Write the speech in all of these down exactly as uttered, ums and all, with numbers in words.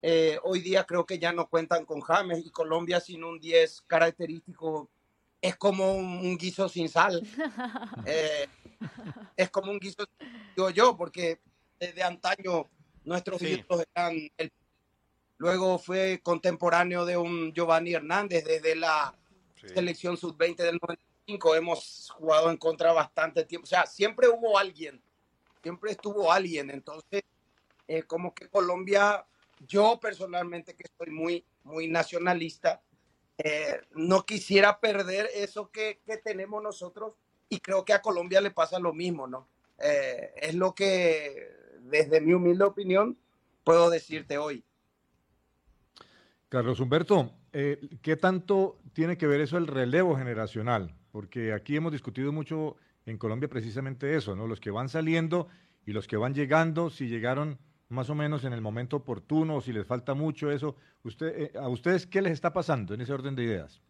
Eh, hoy día creo que ya no cuentan con James, y Colombia sin un diez característico es como un, un guiso sin sal. Eh, es como un guiso, digo yo, porque desde antaño nuestros Sí, ídolos eran el, luego fue contemporáneo de un Giovanni Hernández desde la sí. selección sub veinte del noventa y cinco. Hemos jugado en contra bastante tiempo, o sea, siempre hubo alguien, siempre estuvo alguien. Entonces, eh, como que Colombia, yo personalmente que soy muy, muy nacionalista, eh, no quisiera perder eso que, que, tenemos nosotros, y creo que a Colombia le pasa lo mismo, ¿no? Eh, es lo que, desde mi humilde opinión, puedo decirte hoy. Carlos Humberto, eh, ¿qué tanto tiene que ver eso el relevo generacional? Porque aquí hemos discutido mucho en Colombia precisamente eso, ¿no? Los que van saliendo y los que van llegando, si llegaron más o menos en el momento oportuno, o si les falta mucho eso. Usted, eh, ¿a ustedes qué les está pasando en ese orden de ideas?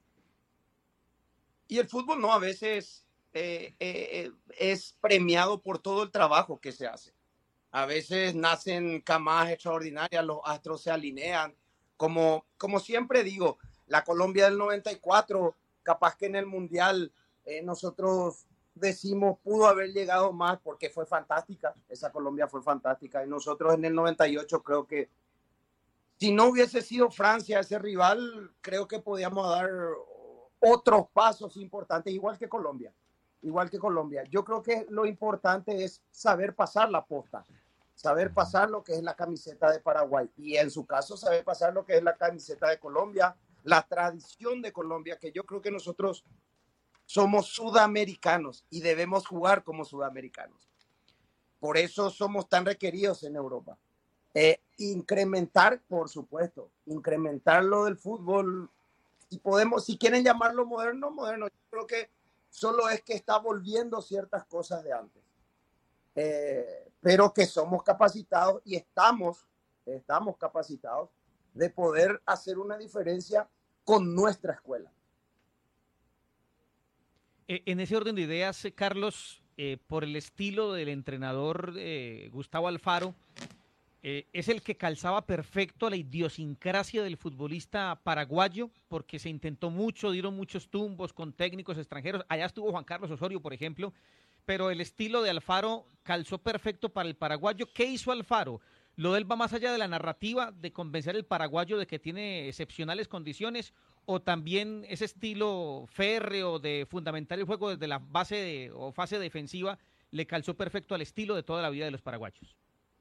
Y el fútbol, no, a veces eh, eh, es premiado por todo el trabajo que se hace. A veces nacen camadas extraordinarias, los astros se alinean. Como, como siempre digo, la Colombia del noventa y cuatro, capaz que en el Mundial eh, nosotros decimos pudo haber llegado más porque fue fantástica, esa Colombia fue fantástica. Y nosotros en el noventa y ocho creo que si no hubiese sido Francia ese rival, creo que podíamos dar otros pasos importantes, igual que Colombia. Igual que Colombia. Yo creo que lo importante es saber pasar la posta, saber pasar lo que es la camiseta de Paraguay, y en su caso saber pasar lo que es la camiseta de Colombia, la tradición de Colombia, que yo creo que nosotros somos sudamericanos y debemos jugar como sudamericanos. Por eso somos tan requeridos en Europa. Eh, incrementar, por supuesto, incrementar lo del fútbol. Si podemos, si quieren llamarlo moderno, moderno, yo creo que solo es que está volviendo ciertas cosas de antes. Eh, pero que somos capacitados y estamos, estamos capacitados de poder hacer una diferencia con nuestra escuela. Eh, En ese orden de ideas, eh, Carlos, eh, por el estilo del entrenador eh, Gustavo Alfaro, eh, es el que calzaba perfecto a la idiosincrasia del futbolista paraguayo, porque se intentó mucho, dieron muchos tumbos con técnicos extranjeros. Allá estuvo Juan Carlos Osorio, por ejemplo, pero el estilo de Alfaro calzó perfecto para el paraguayo. ¿Qué hizo Alfaro? Lo de él va más allá de la narrativa de convencer al paraguayo de que tiene excepcionales condiciones, o también ese estilo férreo de fundamentar el juego desde la base de, o fase defensiva le calzó perfecto al estilo de toda la vida de los paraguayos.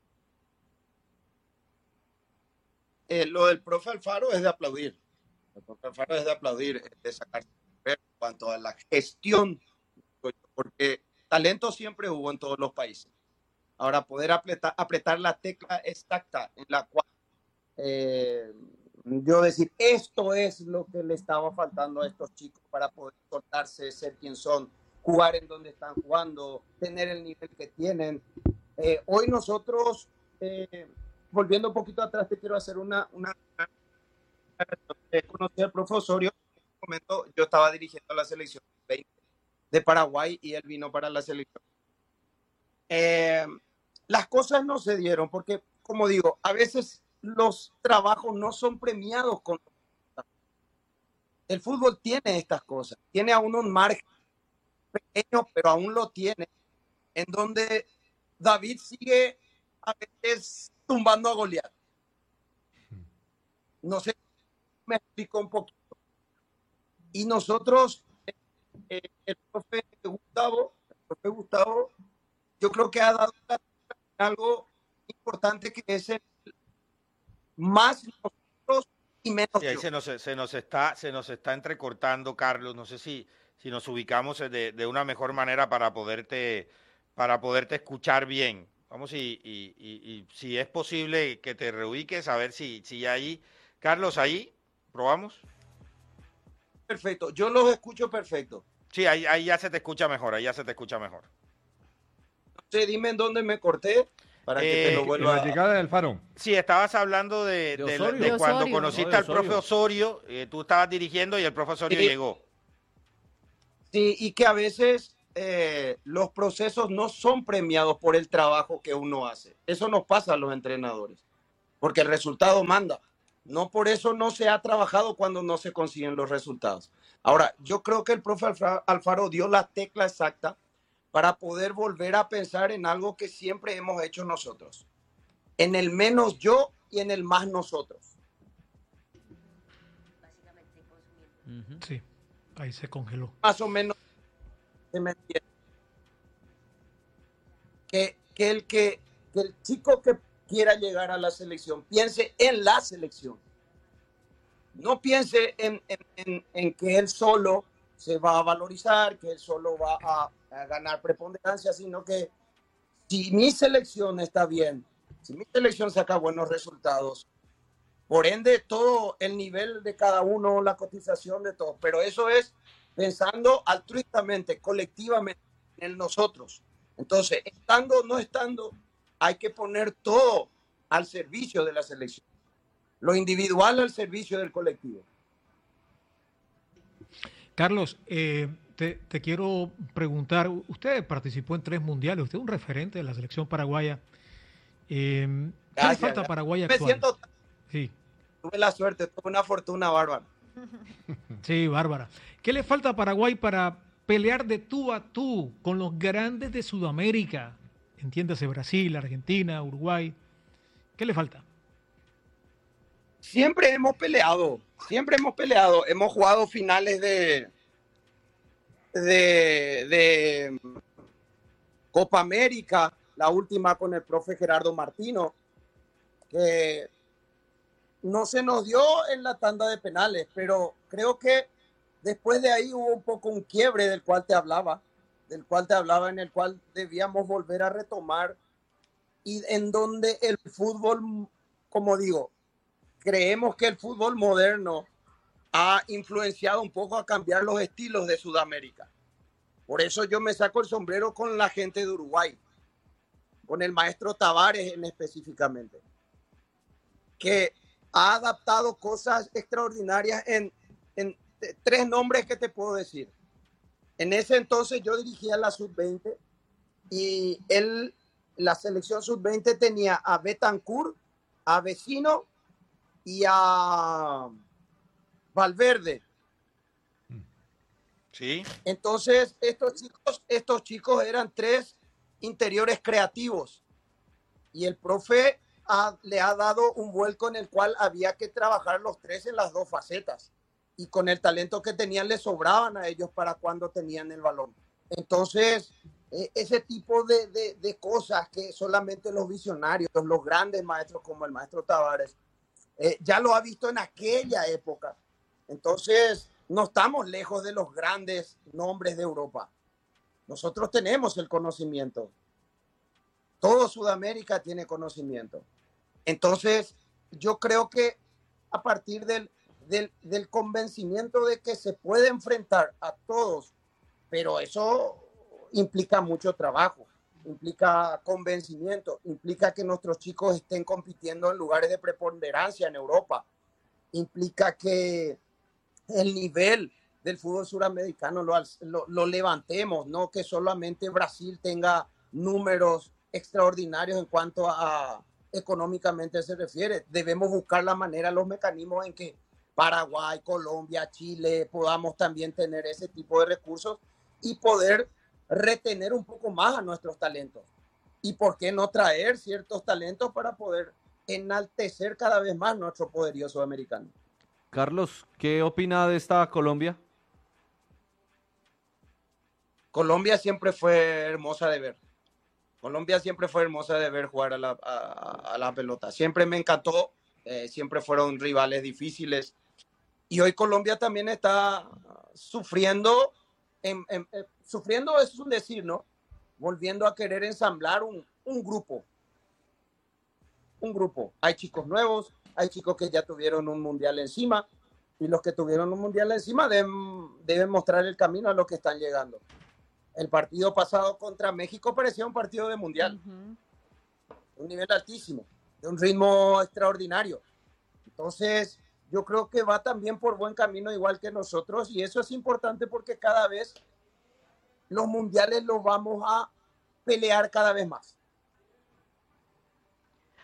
Eh, lo del profe Alfaro es de aplaudir. El profe Alfaro es de aplaudir, de sacarse en cuanto a la gestión, porque talento siempre hubo en todos los países. Ahora, poder apretar, apretar la tecla exacta en la cual eh, yo decir, esto es lo que le estaba faltando a estos chicos para poder soltarse, ser quien son, jugar en donde están jugando, tener el nivel que tienen. Eh, hoy nosotros, eh, volviendo un poquito atrás, te quiero hacer una... una eh, conocí al profe Osorio. En ese momento yo estaba dirigiendo la selección veinte de Paraguay y él vino para la selección. Eh, las cosas no se dieron porque, como digo, a veces los trabajos no son premiados con... El fútbol tiene estas cosas, tiene aún un margen pequeño, pero aún lo tiene, en donde David sigue a veces tumbando a Goliat. No sé, me explico un poquito. Y nosotros, eh, el profe Gustavo, el profe Gustavo, yo creo que ha dado algo importante, que es el más nosotros y menos Sí, ahí yo. se nos, se nos está, se nos está entrecortando, Carlos. No sé si, si nos ubicamos de, de una mejor manera para poderte, para poderte escuchar bien. Vamos, y, y, y, y si es posible que te reubiques, a ver si, si ahí, Carlos, ahí, probamos. Perfecto, yo los escucho perfecto. Sí, ahí, ahí ya se te escucha mejor, ahí ya se te escucha mejor. No sé, dime en dónde me corté para que te Eh, lo En, en la vuelva a... llegada de Alfaro. Sí, estabas hablando de, De de, Osorio. de De cuando Osorio. No, conociste de al profe Osorio. Osorio, eh, tú estabas dirigiendo y el profe Osorio Sí, llegó. sí, y que a veces eh, los procesos no son premiados por el trabajo que uno hace. Eso nos pasa a los entrenadores. porque el resultado manda. No por eso no se ha trabajado cuando no se consiguen los resultados. Ahora, yo creo que el profe Alfaro dio la tecla exacta para poder volver a pensar en algo que siempre hemos hecho nosotros. En el menos yo y en el más nosotros. Sí, ahí se congeló. Más o menos se me entiende. Que, que, el, que, que el chico que quiera llegar a la selección piense en la selección. No piense en, en, en, en que él solo se va a valorizar, que él solo va a, a ganar preponderancia, sino que si mi selección está bien, si mi selección saca buenos resultados, por ende todo el nivel de cada uno, la cotización de todos, pero eso es pensando altruistamente, colectivamente, en nosotros. Entonces, estando o no estando, hay que poner todo al servicio de la selección. Lo individual al servicio del colectivo. Carlos, eh, te, te quiero preguntar, usted participó en tres mundiales, usted es un referente de la selección paraguaya. Eh, ¿Qué Gracias, le falta a gracias. Paraguay Me actual? siento, Sí. tuve la suerte, tuve una fortuna bárbara. Sí, Bárbara. ¿Qué le falta a Paraguay para pelear de tú a tú con los grandes de Sudamérica? Entiéndase, Brasil, Argentina, Uruguay. ¿Qué le falta? Siempre hemos peleado, siempre hemos peleado. Hemos jugado finales de, de, de Copa América, la última con el profe Gerardo Martino, que no se nos dio en la tanda de penales, pero creo que después de ahí hubo un poco un quiebre del cual te hablaba, del cual te hablaba, en el cual debíamos volver a retomar y en donde el fútbol, como digo, creemos que el fútbol moderno ha influenciado un poco a cambiar los estilos de Sudamérica. Por eso yo me saco el sombrero con la gente de Uruguay, con el maestro Tavares en específicamente, que ha adaptado cosas extraordinarias en, en tres nombres que te puedo decir. En ese entonces yo dirigía la sub veinte y él, la selección sub veinte tenía a Betancur, a Vecino y a Valverde. Sí. Entonces, estos chicos, estos chicos eran tres interiores creativos y el profe ha, le ha dado un vuelco en el cual había que trabajar los tres en las dos facetas y con el talento que tenían le sobraban a ellos para cuando tenían el balón. Entonces, eh, ese tipo de, de, de cosas que solamente los visionarios, los grandes maestros como el maestro Tavares, eh, ya lo ha visto en aquella época. Entonces, no estamos lejos de los grandes nombres de Europa. Nosotros tenemos el conocimiento. Todo Sudamérica tiene conocimiento. Entonces, yo creo que a partir del, del, del convencimiento de que se puede enfrentar a todos, pero eso implica mucho trabajo, implica convencimiento, implica que nuestros chicos estén compitiendo en lugares de preponderancia en Europa, implica que el nivel del fútbol suramericano lo, lo, lo levantemos, no que solamente Brasil tenga números extraordinarios en cuanto a económicamente se refiere. Debemos buscar la manera, los mecanismos en que Paraguay, Colombia, Chile podamos también tener ese tipo de recursos y poder retener un poco más a nuestros talentos. Y por qué no traer ciertos talentos para poder enaltecer cada vez más nuestro poderío sudamericano. Carlos, ¿qué opina de esta Colombia? Colombia siempre fue hermosa de ver. Colombia siempre fue hermosa de ver jugar a la, a, a la pelota. Siempre me encantó. Eh, siempre fueron rivales difíciles. Y hoy Colombia también está sufriendo. En, en, en, sufriendo es un decir, ¿no? Volviendo a querer ensamblar un, un grupo. Un grupo. Hay chicos nuevos. Hay chicos que ya tuvieron un mundial encima y los que tuvieron un mundial encima deben, deben mostrar el camino a los que están llegando. El partido pasado contra México parecía un partido de mundial. Uh-huh. Un nivel altísimo, de un ritmo extraordinario. Entonces, yo creo que va también por buen camino igual que nosotros y eso es importante porque cada vez los mundiales los vamos a pelear cada vez más.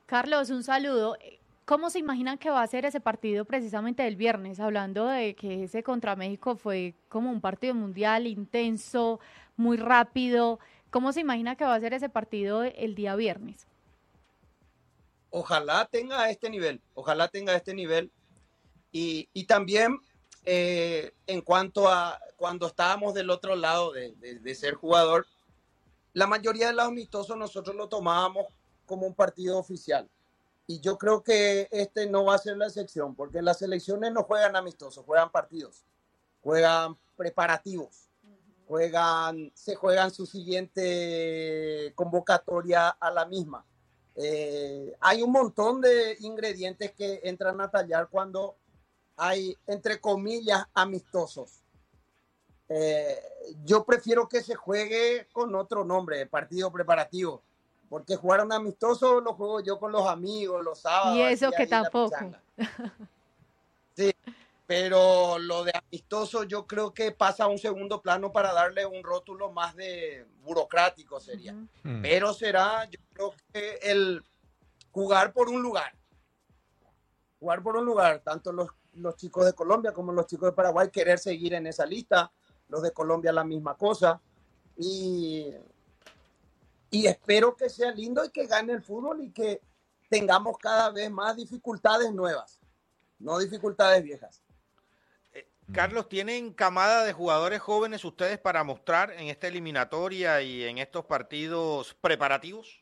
Carlos, un saludo. ¿Cómo se imaginan que va a ser ese partido precisamente del viernes? Hablando de que ese contra México fue como un partido mundial intenso, muy rápido. ¿Cómo se imagina que va a ser ese partido el día viernes? Ojalá tenga este nivel, ojalá tenga este nivel. Y, y también eh, en cuanto a cuando estábamos del otro lado de, de, de ser jugador, la mayoría de los amistosos nosotros lo tomábamos como un partido oficial. Y yo creo que este no va a ser la excepción, porque las selecciones no juegan amistosos, juegan partidos, juegan preparativos, juegan, se juegan su siguiente convocatoria a la misma. Eh, hay un montón de ingredientes que entran a tallar cuando hay, entre comillas, amistosos. Eh, yo prefiero que se juegue con otro nombre, partido preparativo, porque jugar un amistoso lo juego yo con los amigos los sábados. Y eso que tampoco. Sí, pero lo de amistoso yo creo que pasa a un segundo plano para darle un rótulo más de burocrático sería. Uh-huh. Pero será, yo creo que el jugar por un lugar, jugar por un lugar, tanto los, los chicos de Colombia como los chicos de Paraguay querer seguir en esa lista, los de Colombia la misma cosa, y, y espero que sea lindo y que gane el fútbol y que tengamos cada vez más dificultades nuevas, no dificultades viejas. Carlos, ¿tienen camada de jugadores jóvenes ustedes para mostrar en esta eliminatoria y en estos partidos preparativos?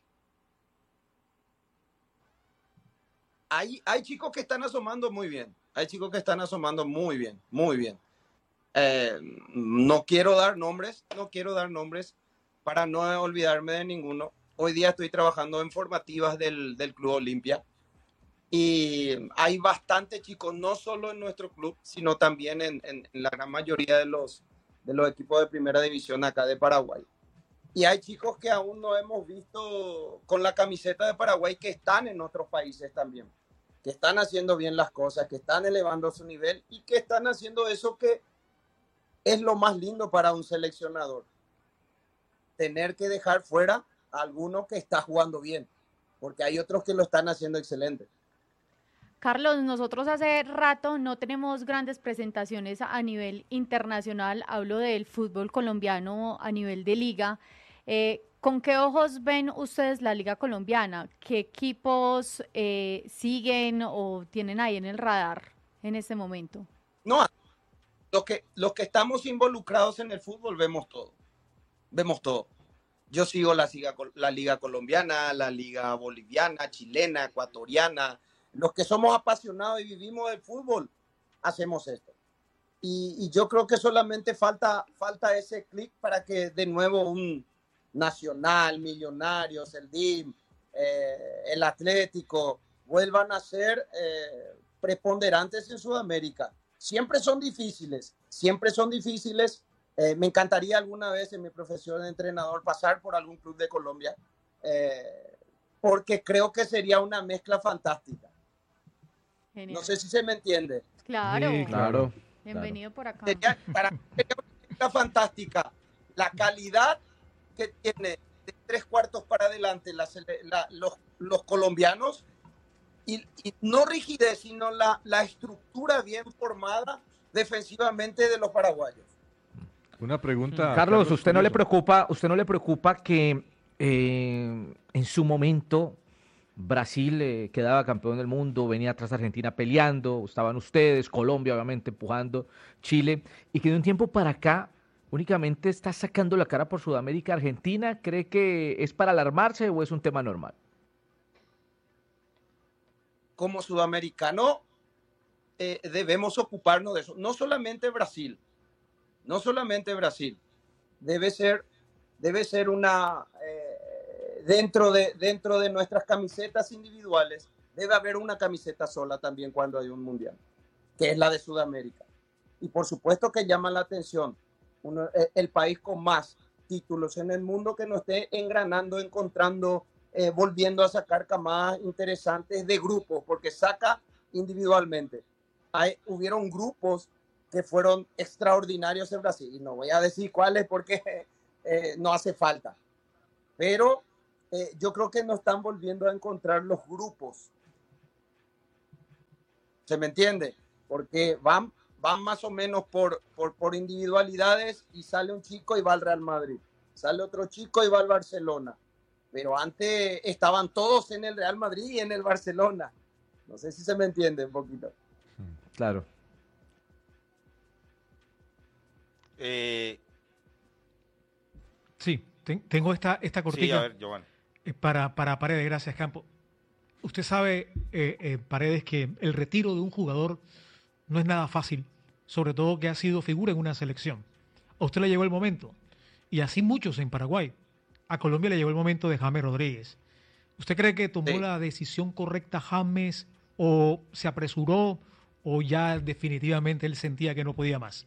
Hay, hay chicos que están asomando muy bien, hay chicos que están asomando muy bien, muy bien. Eh, no quiero dar nombres, no quiero dar nombres para no olvidarme de ninguno. Hoy día estoy trabajando en formativas del, del Club Olimpia. Y hay bastantes chicos, no solo en nuestro club, sino también en, en, en la gran mayoría de los, de los equipos de primera división acá de Paraguay. Y hay chicos que aún no hemos visto con la camiseta de Paraguay que están en otros países también, que están haciendo bien las cosas, que están elevando su nivel y que están haciendo eso que es lo más lindo para un seleccionador. Tener que dejar fuera a alguno que está jugando bien, porque hay otros que lo están haciendo excelente. Carlos, nosotros hace rato no tenemos grandes presentaciones a nivel internacional, hablo del fútbol colombiano a nivel de liga. Eh, ¿Con qué ojos ven ustedes la liga colombiana? ¿Qué equipos eh, siguen o tienen ahí en el radar en este momento? No, los que, los que estamos involucrados en el fútbol vemos todo, vemos todo. Yo sigo la, la liga colombiana, la liga boliviana, chilena, ecuatoriana. Los que somos apasionados y vivimos del fútbol, hacemos esto. Y, y yo creo que solamente falta, falta ese clic para que de nuevo un Nacional, Millonarios, el D I M, eh, el Atlético, vuelvan a ser eh, preponderantes en Sudamérica. Siempre son difíciles, siempre son difíciles. Eh, me encantaría alguna vez en mi profesión de entrenador pasar por algún club de Colombia, eh, porque creo que sería una mezcla fantástica. Genial. No sé si se me entiende. Claro, sí, claro. Bienvenido por acá. Sería, para mí sería una mezcla fantástica. La calidad que tiene de tres cuartos para adelante la, la, los, los colombianos y, y no rigidez, sino la, la estructura bien formada defensivamente de los paraguayos. Una pregunta. Carlos, Carlos ¿usted no le preocupa, usted no le preocupa que eh, en su momento Brasil eh, quedaba campeón del mundo, venía atrás de Argentina peleando, estaban ustedes, Colombia obviamente empujando, Chile, y que de un tiempo para acá únicamente está sacando la cara por Sudamérica? ¿Argentina cree que es para alarmarse o es un tema normal? Como sudamericano eh, debemos ocuparnos de eso. No solamente Brasil, no solamente Brasil. Debe ser, debe ser una... Eh, dentro, de, dentro de nuestras camisetas individuales, debe haber una camiseta sola también cuando hay un mundial, que es la de Sudamérica. Y por supuesto que llama la atención uno, el país con más títulos en el mundo que nos esté engranando, encontrando, eh, volviendo a sacar camadas interesantes de grupos, porque saca individualmente. Hay, hubieron grupos que fueron extraordinarios en Brasil, y no voy a decir cuáles porque eh, no hace falta, pero eh, yo creo que no están volviendo a encontrar los grupos. ¿Se me entiende? Porque van, van más o menos por, por, por individualidades y sale un chico y va al Real Madrid. Sale otro chico y va al Barcelona. Pero antes estaban todos en el Real Madrid y en el Barcelona. No sé si se me entiende un poquito. Claro. Eh, Sí, ten- tengo esta, esta sí, cortica a ver, Giovanni. eh, para, para Paredes, gracias Campo. Usted sabe, eh, eh, Paredes, que el retiro de un jugador no es nada fácil, sobre todo que ha sido figura en una selección. A usted le llegó el momento, y así muchos en Paraguay. A Colombia le llegó el momento de James Rodríguez. ¿Usted cree que tomó Sí. la decisión correcta James, o se apresuró, o ya definitivamente él sentía que no podía más?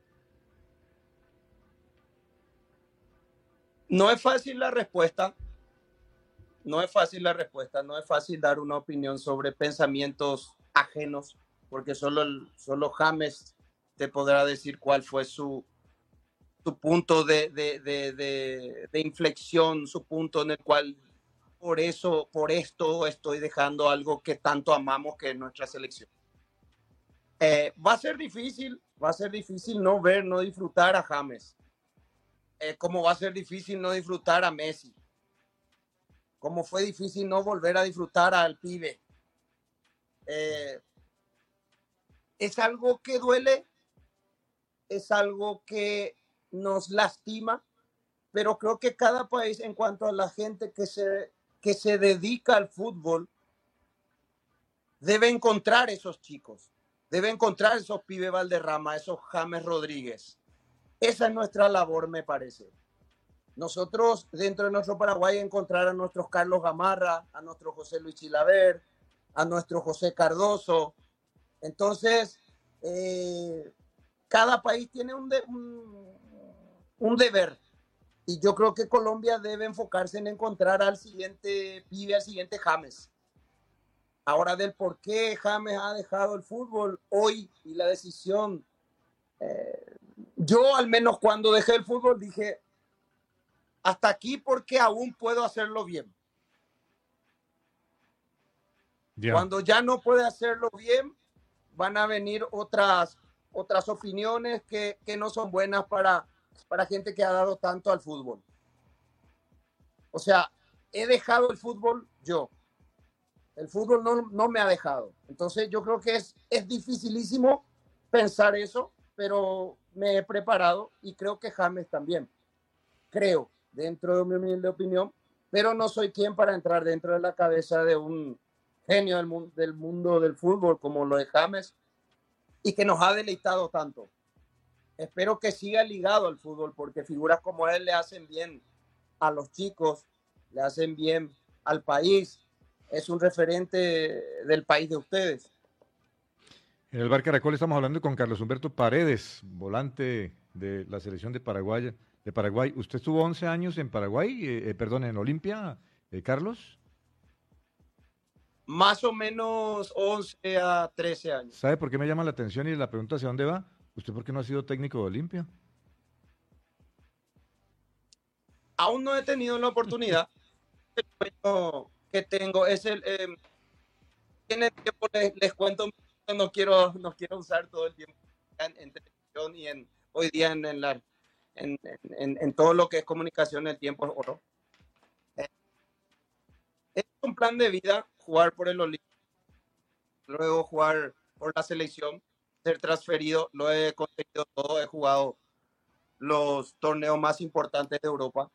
No es fácil la respuesta. No es fácil la respuesta. No es fácil dar una opinión sobre pensamientos ajenos, porque solo, el- solo James te podrá decir cuál fue su, su punto de, de, de, de, de inflexión, su punto en el cual por eso, por esto estoy dejando algo que tanto amamos, que es nuestra selección. Eh, va a ser difícil, va a ser difícil no ver, no disfrutar a James. Eh, como va a ser difícil no disfrutar a Messi. Como fue difícil no volver a disfrutar al pibe. Eh, es algo que duele, es algo que nos lastima, pero creo que cada país, en cuanto a la gente que se, que se dedica al fútbol, debe encontrar esos chicos, debe encontrar esos pibes Valderrama, esos James Rodríguez. Esa es nuestra labor, me parece. Nosotros, dentro de nuestro Paraguay, encontrar a nuestros Carlos Gamarra, a nuestro José Luis Chilaver, a nuestro José Cardoso. Entonces, eh, cada país tiene un, de, un, un deber. Y yo creo que Colombia debe enfocarse en encontrar al siguiente pibe, al siguiente James. Ahora, del por qué James ha dejado el fútbol hoy y la decisión. Eh, yo, al menos cuando dejé el fútbol, dije, hasta aquí porque aún puedo hacerlo bien. Ya. Cuando ya no puede hacerlo bien, van a venir otras, otras opiniones que, que no son buenas para, para gente que ha dado tanto al fútbol. O sea, he dejado el fútbol yo. El fútbol no, no me ha dejado. Entonces yo creo que es, es dificilísimo pensar eso, pero me he preparado y creo que James también. Creo, dentro de mi humilde opinión, pero no soy quien para entrar dentro de la cabeza de un genio del mundo, del mundo del fútbol como lo de James y que nos ha deleitado tanto. Espero que siga ligado al fútbol porque figuras como él le hacen bien a los chicos, le hacen bien al país. Es un referente del país de ustedes. En el Bar Caracol estamos hablando con Carlos Humberto Paredes, volante de la selección de Paraguay. De Paraguay. ¿Usted estuvo once años en Paraguay, eh, eh, perdón, en Olimpia, eh, Carlos? Más o menos once a trece años. ¿Sabe por qué me llama la atención y la pregunta hacia dónde va? ¿Usted por qué no ha sido técnico de Olimpia? Aún no he tenido la oportunidad. El sueño que tengo es el... Eh, en el tiempo les, les cuento, no quiero, no quiero usar todo el tiempo en, en televisión y en, hoy día en, en, la, en, en, en todo lo que es comunicación, el tiempo es oro. Eh, es un plan de vida jugar por el Olimpia, luego jugar por la selección, ser transferido, lo he conseguido todo, he jugado los torneos más importantes de Europa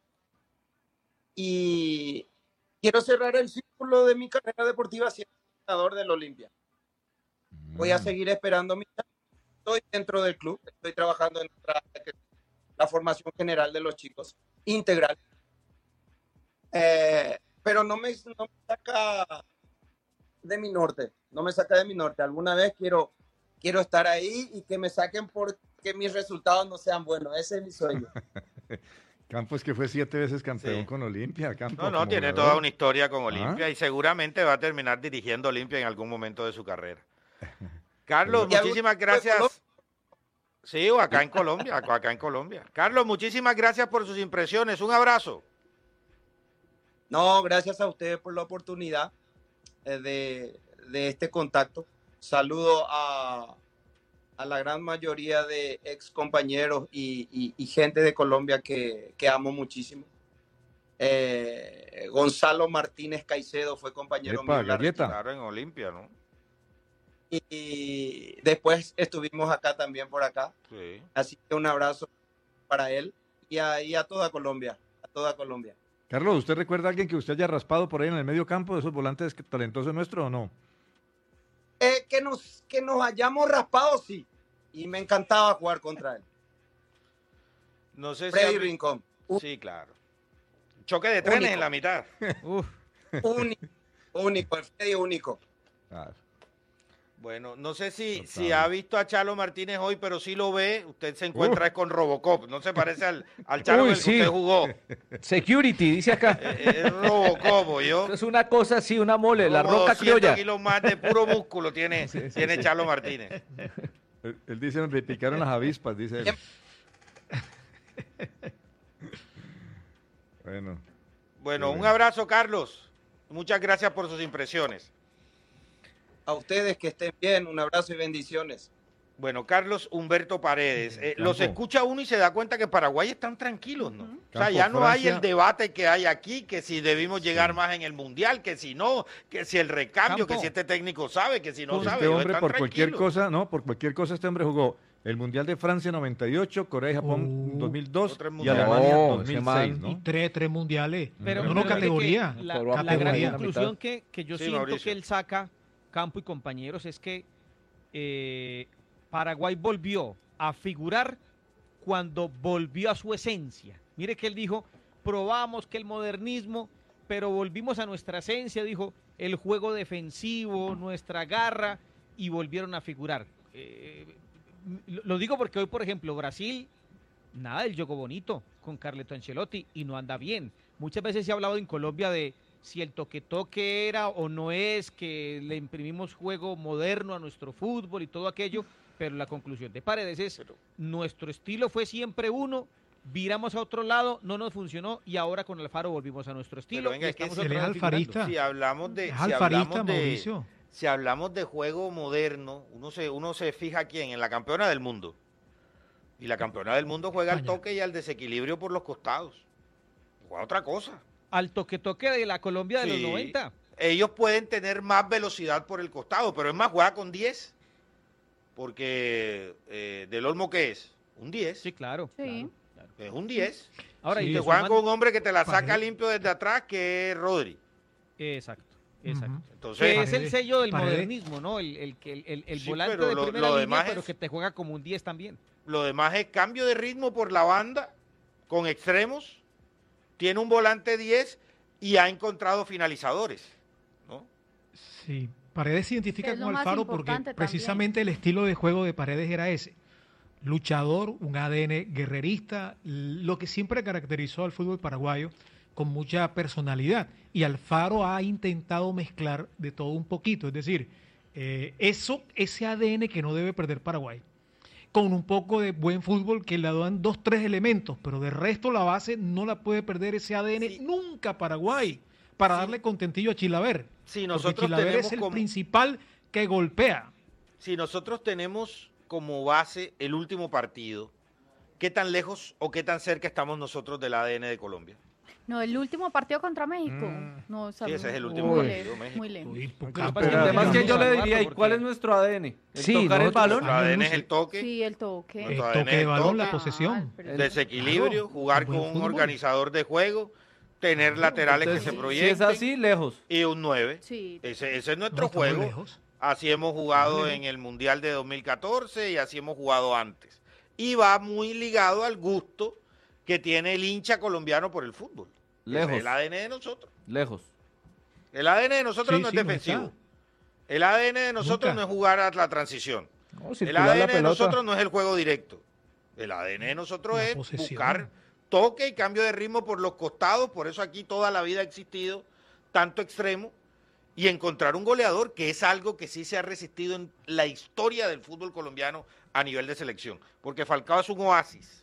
y quiero cerrar el círculo de mi carrera deportiva siendo entrenador del Olimpia. Voy a seguir esperando mi chance. Estoy dentro del club, estoy trabajando en otra, la formación general de los chicos, integral. Eh, pero no me, no me saca de mi norte, no me saca de mi norte. Alguna vez quiero, quiero estar ahí y que me saquen porque mis resultados no sean buenos. Ese es mi sueño. Campos que fue siete veces campeón Sí. con Olimpia. No, no, tiene jugador. Toda una historia con Olimpia ¿Ah? y seguramente va a terminar dirigiendo Olimpia en algún momento de su carrera. Carlos, ¿Y muchísimas gracias. Sí, o acá en Colombia, acá en Colombia. Carlos, muchísimas gracias por sus impresiones. Un abrazo. No, gracias a ustedes por la oportunidad eh, de, de este contacto. Saludo a, a la gran mayoría de ex compañeros y, y, y gente de Colombia que, que amo muchísimo. Eh, Gonzalo Martínez Caicedo fue compañero Epa, mío en la galleta. Claro, en Olimpia, ¿no? y, y después estuvimos acá también por acá. Sí. Así que un abrazo para él y a, y a toda Colombia, a toda Colombia. Carlos, ¿usted recuerda a alguien que usted haya raspado por ahí en el medio campo de esos volantes talentosos nuestros o no? Eh, que, nos, que nos hayamos raspado, sí. Y me encantaba jugar contra él. No sé si... Freddy ha- Rincón. Sí, claro. Choque de trenes Único. en la mitad. Uf, Único, único, el Freddy único. Claro. Bueno, no sé si, Total. si ha visto a Chalo Martínez hoy, pero si lo ve, usted se encuentra Uh. es con Robocop. No se parece al, al Chalo Uy, del que sí. usted jugó. Security, dice acá. Eh, Es Robocop, yo. Es una cosa así, una mole, la Como roca doscientos criolla. kilos más de puro músculo tiene, Sí, sí, tiene sí. Chalo Martínez. Él, él dice, me picaron las avispas, dice él. Bueno, Bueno, Sí. un abrazo, Carlos. Muchas gracias por sus impresiones. A ustedes que estén bien, un abrazo y bendiciones. Bueno, Carlos Humberto Paredes. Eh, los Campo. escucha uno y se da cuenta que Paraguay están tranquilos, ¿no? O sea, Campo, ya no hay Francia. el debate que hay aquí, que si debimos llegar más en el Mundial, que si no, que si el recambio, Campo. que si este técnico sabe, que si no este sabe. ellos hombre están por cualquier tranquilos. cosa, no, por cualquier cosa este hombre jugó el Mundial de Francia noventa y ocho, Corea y Japón Uh. dos mil dos Otro y mundial. Alemania No, dos mil ese seis, man- ¿no? Y tres, tres mundiales. pero, no, pero no, fíjate categoría. que La, Por la abajo gran ahí en la conclusión mitad. que, que yo Sí, siento Mauricio. que él saca, Campo y compañeros, es que eh, Paraguay volvió a figurar cuando volvió a su esencia. Mire que él dijo, probamos que el modernismo, pero volvimos a nuestra esencia, dijo, el juego defensivo, nuestra garra, y volvieron a figurar. Eh, lo lo digo porque hoy, por ejemplo, Brasil, nada del juego bonito con Carleto Ancelotti y no anda bien. Muchas veces se ha hablado en Colombia de si el toque-toque era o no es, que le imprimimos juego moderno a nuestro fútbol y todo aquello, pero la conclusión de Paredes es, nuestro estilo fue siempre uno, viramos a otro lado, no nos funcionó y ahora con Alfaro volvimos a nuestro estilo. venga, y es que estamos si otra él es vez figurando. alfarista. Si hablamos de, Es si alfarista, hablamos de, Mauricio. si hablamos de juego moderno, uno se, uno se fija aquí en la campeona del mundo. Y la campeona del mundo juega al España. toque y al desequilibrio por los costados. Juega otra cosa. Al toque-toque de la Colombia de Sí. los noventa. Ellos pueden tener más velocidad por el costado, pero es más, juega con diez. Porque eh, del Olmo, ¿qué es? Un diez. Sí, claro. Sí. claro. Es un diez. Ahora, Sí, y Y le te juegan suman- con un hombre que te la saca Paredes. limpio desde atrás, que es Rodri. Exacto, exacto. Ujú. Entonces, Que es el Paredes, sello del Paredes. modernismo, ¿no? El, el, que- el, el, el Sí, volante pero de lo- primera lo línea, demás pero es- que te juega como un diez también. lo demás es cambio de ritmo por la banda, con extremos, tiene un volante diez y ha encontrado finalizadores, ¿no? Sí, Paredes se identifica Es lo con más Alfaro porque importante precisamente el estilo de juego de Paredes era ese. Luchador, un A D N guerrerista, lo que siempre caracterizó al fútbol paraguayo con mucha personalidad. Y Alfaro ha intentado mezclar de todo un poquito, es decir, eh, eso, ese A D N que no debe perder Paraguay, con un poco de buen fútbol que le dan dos, tres elementos, pero de resto la base no la puede perder ese A D N Sí. nunca Paraguay, para Sí. darle contentillo a Chilaver. Si Porque nosotros Chilaver tenemos es el como, principal que golpea. si nosotros tenemos como base el último partido, ¿qué tan lejos o qué tan cerca estamos nosotros del A D N de Colombia? No, el último partido contra México. Mm. No, Sí, ese es el muy último Uy. lejos, partido, muy lejos. Uy, poca Pero espera. además Además que yo le Eduardo, diría, ¿y porque- cuál es nuestro A D N? El Sí, tocar el nosotros- balón. Nuestro A D N es no el sé. toque, Sí, el toque. El Nuestro toque A D N de es balón, la toque, posesión. pero- desequilibrio, Claro, jugar buen con un fútbol. organizador de juego, tener laterales Entonces, que se si proyecten es así, lejos. y un nueve. Sí. Ese, ese es No, nuestro estamos juego. lejos. Así hemos jugado Estamos en lejos. el Mundial de dos mil catorce y así hemos jugado antes. Y va muy ligado al gusto que tiene el hincha colombiano por el fútbol. Ese Lejos. es el A D N de nosotros. Lejos. El A D N de nosotros Sí, no es sí, no defensivo. está. El A D N de nosotros Nunca. no es jugar a la transición. No, El circular la A D N de pelota. nosotros no es el juego directo. El A D N de nosotros La es posesión. buscar toque y cambio de ritmo por los costados. Por eso aquí toda la vida ha existido tanto extremo. Y encontrar un goleador, que es algo que sí se ha resistido en la historia del fútbol colombiano a nivel de selección. Porque Falcao es un oasis.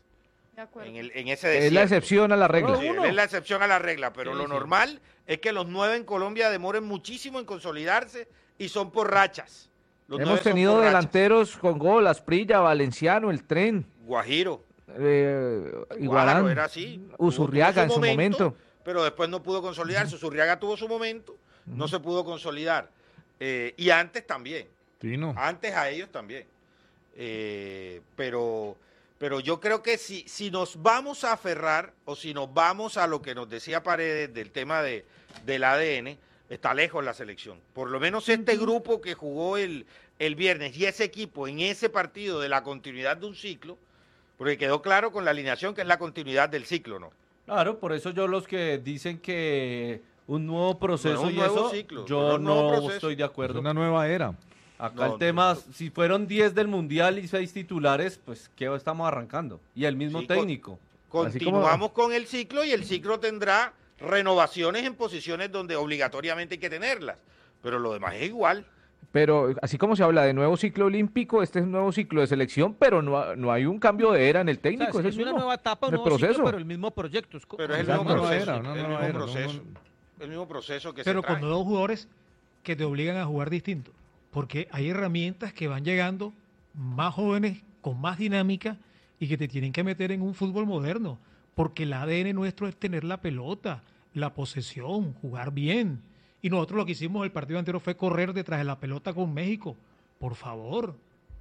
De acuerdo. En, el, en ese desierto. Es la excepción a la regla. Sí, es la excepción a la regla, pero Sí, lo sí. normal es que los nueve en Colombia demoren muchísimo en consolidarse y son por rachas. Los nueve Hemos son tenido por rachas. delanteros con gol, Asprilla, Valenciano, el Tren, Guajiro. eh, Guajiro Iguarán, era así. Usurriaga Tuvo en su momento. Pero después no pudo consolidarse. Usurriaga tuvo su momento, no se pudo consolidar. Eh, y antes también. Tino. Antes a ellos también. Eh, pero, pero yo creo que si, si nos vamos a aferrar o si nos vamos a lo que nos decía Paredes del tema de, del A D N, está lejos la selección. Por lo menos este grupo que jugó el, el viernes y ese equipo en ese partido de la continuidad de un ciclo, porque quedó claro con la alineación que es la continuidad del ciclo, ¿no? Claro, por eso yo los que dicen que un nuevo proceso Bueno, un y nuevo eso, ciclo, yo un nuevo no proceso. estoy de Es acuerdo. una nueva era. Acá No, el tema, no. si fueron diez del Mundial y seis titulares, pues ¿qué estamos arrancando? Y el mismo Sí, con- técnico. Continuamos con el ciclo y el ciclo tendrá renovaciones en posiciones donde obligatoriamente hay que tenerlas, pero lo demás es igual. Pero así como se habla de nuevo ciclo olímpico, este es un nuevo ciclo de selección, pero no, ha- no hay un cambio de era en el O sea, técnico. es, es el es una mismo, nueva etapa, un el nuevo ciclo, proceso. pero el mismo proyecto. Es co- Pero es el Una mismo nueva proceso, era, una el nueva mismo era, no- proceso, no- el mismo proceso que Pero se con trae. nuevos jugadores que te obligan a jugar distinto. Porque hay herramientas que van llegando más jóvenes, con más dinámica y que te tienen que meter en un fútbol moderno. Porque el A D N nuestro es tener la pelota, la posesión, jugar bien. Y nosotros lo que hicimos el partido anterior fue correr detrás de la pelota con México. Por favor.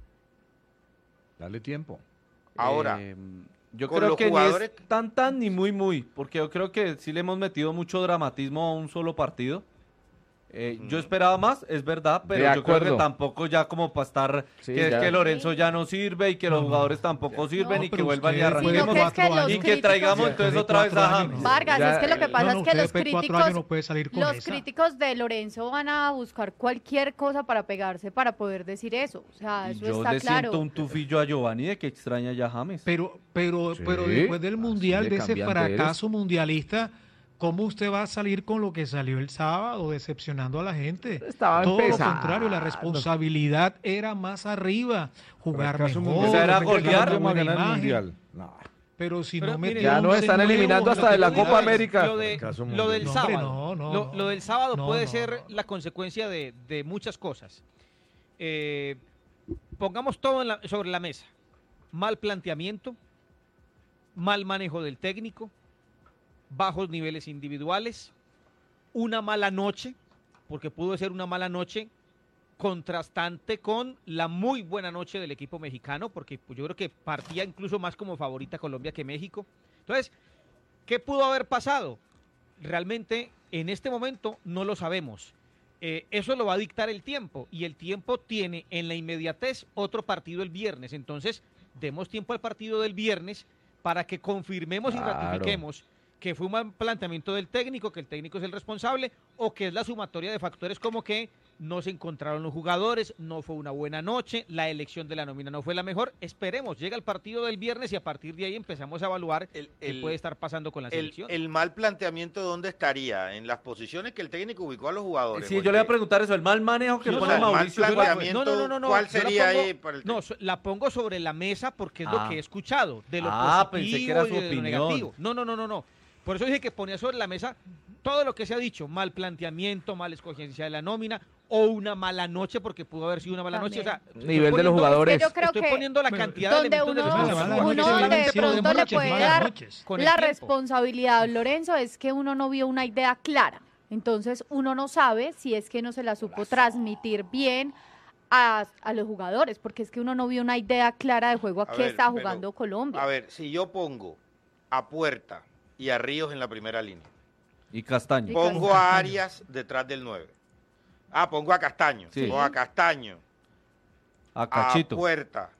Dale tiempo. Ahora, Eh, yo con creo los que jugadores- ni es tan tan ni muy muy, porque yo creo que sí le hemos metido mucho dramatismo a un solo partido. Eh, Yo esperaba más, es verdad, pero De yo creo que acuerdo. tampoco ya como para estar, Sí, que es ya. que Lorenzo ya no sirve y que los No, jugadores tampoco sirven No, y que pero vuelvan y usted arranquemos. Sino que es que los Y que críticos- traigamos Ya, entonces de otra vez cuatro a años, James. no. Vargas, Ya, es que lo que eh, pasa No, no, es que usted los después de cuatro críticos, años no puede salir con los esa. críticos de Lorenzo van a buscar cualquier cosa para pegarse para poder decir eso. O sea, Y eso yo está le claro. siento un tufillo a Giovanni de que extraña ya a James. Pero, pero, Sí, pero después del así mundial, de de ese cambiante eres. fracaso mundialista, ¿cómo usted va a salir con lo que salió el sábado, decepcionando a la gente? Estaba Todo lo empezando. contrario, la responsabilidad era más arriba, jugar Fracaso mejor, mundial. O sea, era tener golear, una vamos a buena ganar el imagen. mundial. No. Pero si Pero no mire, metió ya nos once están nuevos, eliminando lo hasta que de la tú Copa digas. América. Lo, de- Fracaso lo mundial. del No, hombre, sábado. no, no, lo, no. lo del sábado No, puede no, ser no. la consecuencia de, de muchas cosas. Eh, pongamos todo en la- sobre la mesa. Mal planteamiento, mal manejo del técnico, bajos niveles individuales, una mala noche, porque pudo ser una mala noche contrastante con la muy buena noche del equipo mexicano, porque pues, yo creo que partía incluso más como favorita Colombia que México. Entonces, ¿qué pudo haber pasado? Realmente en este momento no lo sabemos. Eh, eso lo va a dictar el tiempo y el tiempo tiene en la inmediatez otro partido el viernes. Entonces, demos tiempo al partido del viernes para que confirmemos y Claro. ratifiquemos que fue un mal planteamiento del técnico, que el técnico es el responsable, o que es la sumatoria de factores como que no se encontraron los jugadores, no fue una buena noche, la elección de la nómina no fue la mejor. Esperemos, llega el partido del viernes y a partir de ahí empezamos a evaluar El- qué el- puede estar pasando con la El, selección. el mal planteamiento, ¿dónde estaría? En las posiciones que el técnico ubicó a los jugadores. Sí, yo le voy a porque- preguntar eso, el mal manejo que Sí, o pone sea, el mal Mauricio. plan- ¿cuál fue? planteamiento, ¿cuál yo la sería pongo- ahí para el No, técnico? so- la pongo sobre la mesa porque es Ah. lo que he escuchado, de lo Ah, positivo pensé que era y su de lo opinión. negativo. No, no, no, no, no. Por eso dije que ponía sobre la mesa todo lo que se ha dicho, mal planteamiento, mal escogencia de la nómina o una mala noche porque pudo haber sido una mala noche. O sea, estoy Nivel de los poniendo- jugadores. Yo creo estoy que poniendo la Bueno, cantidad de donde elementos del uno- juego. Malas uno noches, de malas pronto noches, le puede malas dar noches. con el la tiempo. responsabilidad, Lorenzo, es que uno no vio una idea clara. Entonces uno no sabe si es que no se la supo transmitir bien a, a los jugadores, porque es que uno no vio una idea clara de juego a, A qué ver, está pero, jugando Colombia. A ver, si yo pongo a Puerta y a Ríos en la primera línea, Y Castaño. Y pongo Castaño. a Arias detrás del nueve. Ah, pongo a Castaño. Sí. O a Castaño, A a Cachito. Puerta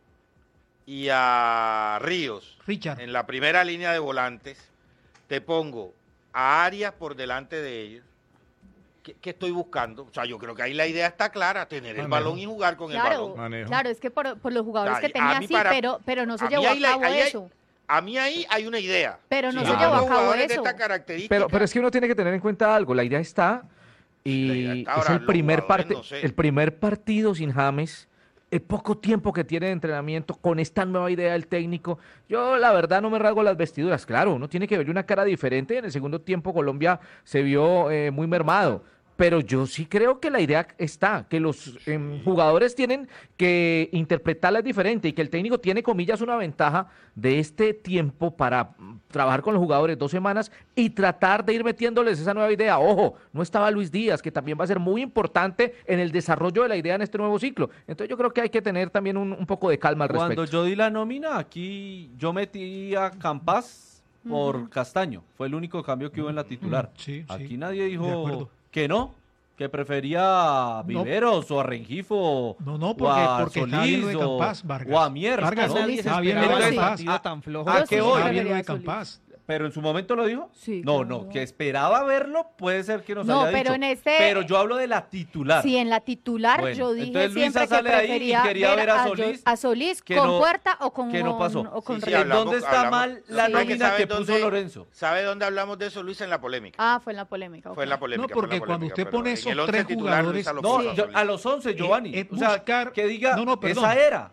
y a Ríos Richard. en la primera línea de volantes. Te pongo a Arias por delante de ellos. ¿Qué, qué estoy buscando? O sea, yo creo que ahí la idea está clara, tener el Manejo. balón y jugar con el Claro, balón. Manejo. claro, es que por, por los jugadores Ay, que a tenía mí sí, para- pero, pero no se a mí llevó a ahí la- cabo ahí hay- eso. A mí ahí hay una idea. Pero no Si se yo llevó pongo a cabo jugadores de eso. esta característica, Pero, pero es que uno tiene que tener en cuenta algo, la idea está La idea y está. es Ahora, el los primer, jugadores parte, no sé. el primer partido sin James el poco tiempo que tiene de entrenamiento con esta nueva idea del técnico, yo la verdad no me rasgo las vestiduras. Claro, uno tiene que ver una cara diferente. En el segundo tiempo Colombia se vio eh, muy mermado. Pero yo sí creo que la idea está, que los eh, jugadores tienen que interpretarla diferente y que el técnico tiene, comillas, una ventaja de este tiempo para trabajar con los jugadores dos semanas y tratar de ir metiéndoles esa nueva idea. Ojo, no estaba Luis Díaz, que también va a ser muy importante en el desarrollo de la idea en este nuevo ciclo. Entonces yo creo que hay que tener también un, un poco de calma al respecto. Cuando yo di la nómina, aquí yo metí a Campas por uh-huh. Castaño. Fue el único cambio que hubo en la titular. Uh-huh. Sí, aquí sí. Nadie dijo que no. Que prefería a Viveros no, o a Rengifo no, no, porque, o a porque Solís de Campás, Vargas. o a Mier. Vargas, ¿no? Solís estaba bien lo de Campás. A, tan flojo. ¿A qué hoy? Estaba bien lo de Campás. ¿Pero en su momento lo dijo? Sí. No, claro. no, que esperaba verlo, puede ser que nos no, haya pero dicho. En este... Pero yo hablo de la titular. Sí, en la titular bueno, yo dije entonces siempre Luisa sale que prefería ahí y quería ver a Solís, a Solís con no, Puerta o con que no pasó. O con sí, sí, hablamos, ¿dónde está hablamos, mal la sí. nómina que, que dónde, puso Lorenzo? ¿Sabe dónde hablamos de eso, Luis? En la polémica. Ah, fue en la polémica. Okay. Fue en la polémica. No, porque la cuando polémica, usted pone esos tres titular, jugadores... No, yo, a los once, Giovanni. Eh, o sea, buscar, que diga, no, no, perdón. esa era.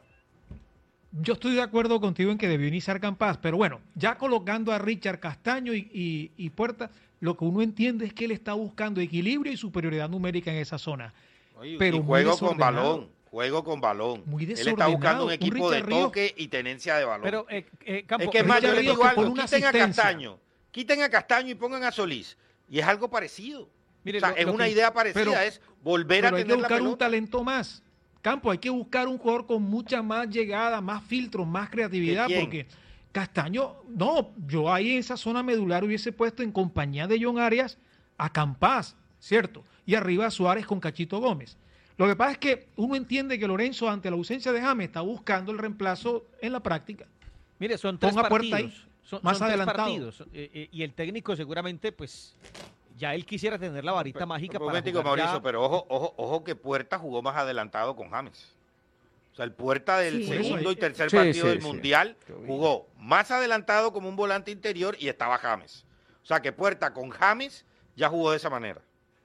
Yo estoy de acuerdo contigo en que debió iniciar Campas, pero bueno, ya colocando a Richard Castaño y, y, y Puerta, lo que uno entiende es que él está buscando equilibrio y superioridad numérica en esa zona. Oye, pero y juego con balón, juego con balón. Muy él está buscando un equipo un de Ríos, toque y tenencia de balón. Pero, eh, eh, Campo, es que más, yo le digo algo, quiten a asistencia. Castaño, quiten a Castaño y pongan a Solís. Y es algo parecido. Mire, o sea, lo, es lo una que, idea parecida, pero, es volver pero a hay tener que buscar la pelota. un talento más. Campo, hay que buscar un jugador con mucha más llegada, más filtros, más creatividad, porque Castaño, no, yo ahí en esa zona medular hubiese puesto en compañía de John Arias a Campas, ¿cierto? Y arriba a Suárez con Cachito Gómez. Lo que pasa es que uno entiende que Lorenzo, ante la ausencia de James, está buscando el reemplazo en la práctica. Mire, son tres Ponga partidos. Ahí, son, más son adelantado. Tres partidos, eh, eh, y el técnico seguramente, pues, ya él quisiera tener la varita pero, mágica un para momentico, jugar Mauricio, ya... pero ojo, ojo, ojo que Puerta jugó más adelantado con James. O sea, el Puerta del Sí. segundo y tercer Sí, partido sí, del sí. Mundial jugó más adelantado como un volante interior y estaba James. O sea, que Puerta con James ya jugó de esa manera.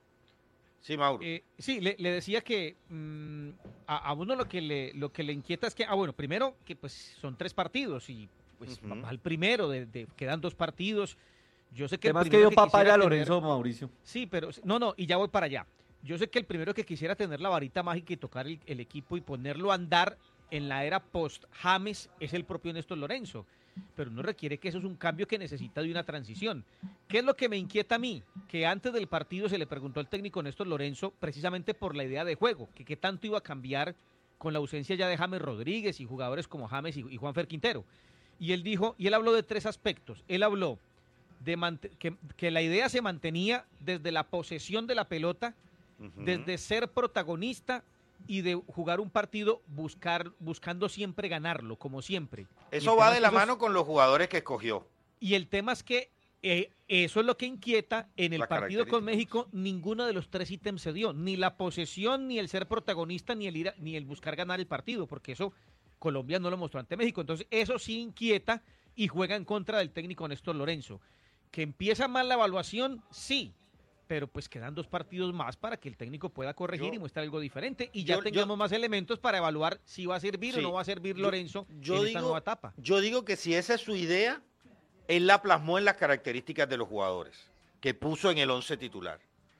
Sí, Mauro. Eh, sí, le, le decía que mmm, a, a uno lo que le lo que le inquieta es que, ah, bueno, primero que pues son tres partidos y pues uh-huh. vamos al primero, de, de, quedan dos partidos. Yo sé que Además que dio papaya a Lorenzo, tener... Mauricio. Sí, pero no, no, y ya voy para allá. Yo sé que el primero que quisiera tener la varita mágica y tocar el, el equipo y ponerlo a andar en la era post-James es el propio Néstor Lorenzo. Pero no requiere que eso es un cambio que necesita de una transición. ¿Qué es lo que me inquieta a mí? Que antes del partido se le preguntó al técnico Néstor Lorenzo precisamente por la idea de juego, que qué tanto iba a cambiar con la ausencia ya de James Rodríguez y jugadores como James y, y Juanfer Quintero. Y él dijo, y él habló de tres aspectos. Él habló de que, que la idea se mantenía desde la posesión de la pelota, uh-huh. desde ser protagonista y de jugar un partido buscar buscando siempre ganarlo, como siempre. Eso va de la mano con los jugadores que escogió. Y el tema es que eh, eso es lo que inquieta. En el Las partido con México, ninguno de los tres ítems se dio. Ni la posesión, ni el ser protagonista, ni el, ir a, ni el buscar ganar el partido, porque eso Colombia no lo mostró ante México. Entonces eso sí inquieta y juega en contra del técnico Néstor Lorenzo. ¿Que empieza mal la evaluación? Sí. Pero pues quedan dos partidos más para que el técnico pueda corregir yo, y muestre algo diferente y ya yo, tengamos yo, más elementos para evaluar si va a servir sí, o no va a servir Lorenzo yo, en digo, esta nueva etapa. Yo digo que si esa es su idea, él la plasmó en las características de los jugadores que puso en el once titular.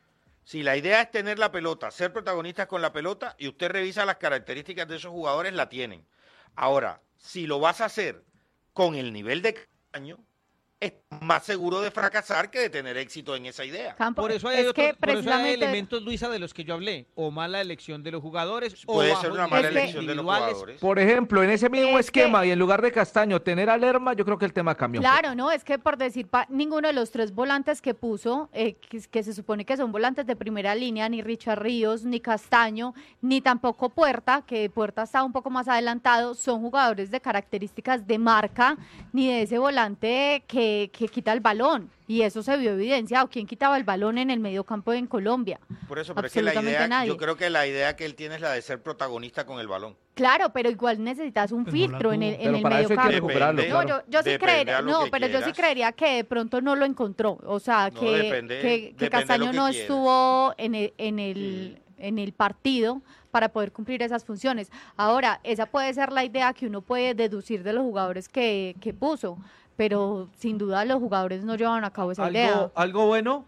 Si la idea es tener la pelota, ser protagonistas con la pelota y usted revisa las características de esos jugadores, la tienen. Ahora, si lo vas a hacer con el nivel de Castaño, es más seguro de fracasar que de tener éxito en esa idea. Campo, por eso hay, otro, por precisamente... eso hay elementos, Luisa, de los que yo hablé, o mala elección de los jugadores, puede o ser una mala elección de los jugadores. Por ejemplo, en ese mismo es esquema que... y en lugar de Castaño tener a Lerma, yo creo que el tema cambió. Claro, no, es que por decir, pa, ninguno de los tres volantes que puso, eh, que, que se supone que son volantes de primera línea, ni Richard Ríos, ni Castaño, ni tampoco Puerta, que Puerta está un poco más adelantado, son jugadores de características de marca, ni de ese volante que, que quita el balón. Y eso se vio evidenciado. ¿Quién quitaba el balón en el mediocampo en Colombia? Por eso, pero es que la idea, nadie. Yo creo que la idea que él tiene es la de ser protagonista con el balón. Claro, pero igual necesitas un pues filtro no en el, en el para mediocampo. Eso hay que recuperarlo, no, claro. yo, yo sí creería, no, pero quieras. yo sí creería que de pronto no lo encontró. O sea, no, que, depende, que, que depende Castaño que no quieras. estuvo en el, en el, sí. en el partido para poder cumplir esas funciones. Ahora, esa puede ser la idea que uno puede deducir de los jugadores que, que puso, pero sin duda los jugadores no llevan a cabo esa algo, idea. Algo bueno,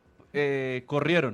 eh, corrieron.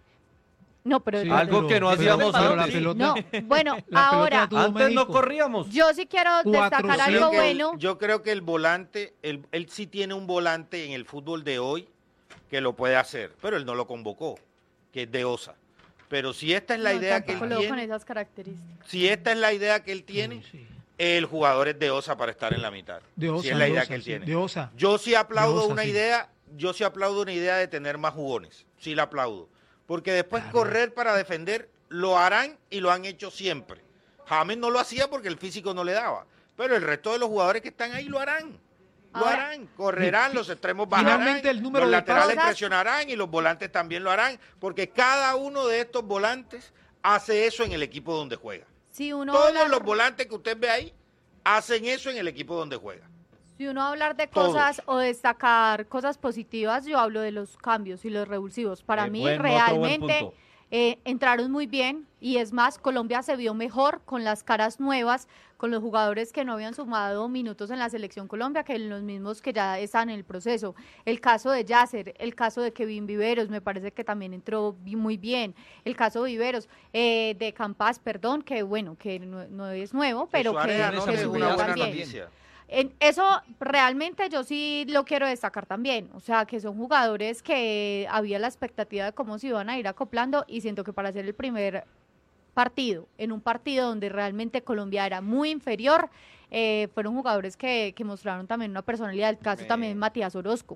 No, pero sí, algo pero, que no hacíamos antes. Pelota, no, bueno, ahora antes México. No corríamos. Yo sí quiero Cuatro, destacar algo bueno. El, yo creo que el volante, el, él sí tiene un volante en el fútbol de hoy que lo puede hacer, pero él no lo convocó, que es de Osa. Pero si esta es la no, idea que él tiene, con esas características. Si esta es la idea que él tiene, sí, sí. el jugador es de Osa para estar en la mitad. De Osa, si es la idea Osa, que él sí, tiene. De Osa. Yo sí aplaudo Osa, una sí. idea, yo sí aplaudo una idea de tener más jugones. Sí la aplaudo. Porque después claro. correr para defender lo harán y lo han hecho siempre. James no lo hacía porque el físico no le daba, pero el resto de los jugadores que están ahí lo harán. Lo Ahora, harán, correrán, los extremos bajarán, el número los de laterales pasas. presionarán y los volantes también lo harán, porque cada uno de estos volantes hace eso en el equipo donde juega. Si uno Todos habla... los volantes que usted ve ahí hacen eso en el equipo donde juega. Si uno va a hablar de cosas Todos. o destacar cosas positivas, yo hablo de los cambios y los revulsivos. Para eh, mí buen, realmente eh, entraron muy bien y es más, Colombia se vio mejor con las caras nuevas, con los jugadores que no habían sumado minutos en la selección Colombia, que los mismos que ya están en el proceso. El caso de Yasser, el caso de Kevin Viveros, me parece que también entró muy bien. El caso de Viveros, eh, de Campas, perdón, que bueno, que no, no es nuevo, pero que, que, no, que es una buena noticia. En eso realmente yo sí lo quiero destacar también, o sea, que son jugadores que había la expectativa de cómo se iban a ir acoplando y siento que para hacer el primer partido, en un partido donde realmente Colombia era muy inferior, eh, fueron jugadores que, que mostraron también una personalidad, el caso me, también Matías Orozco.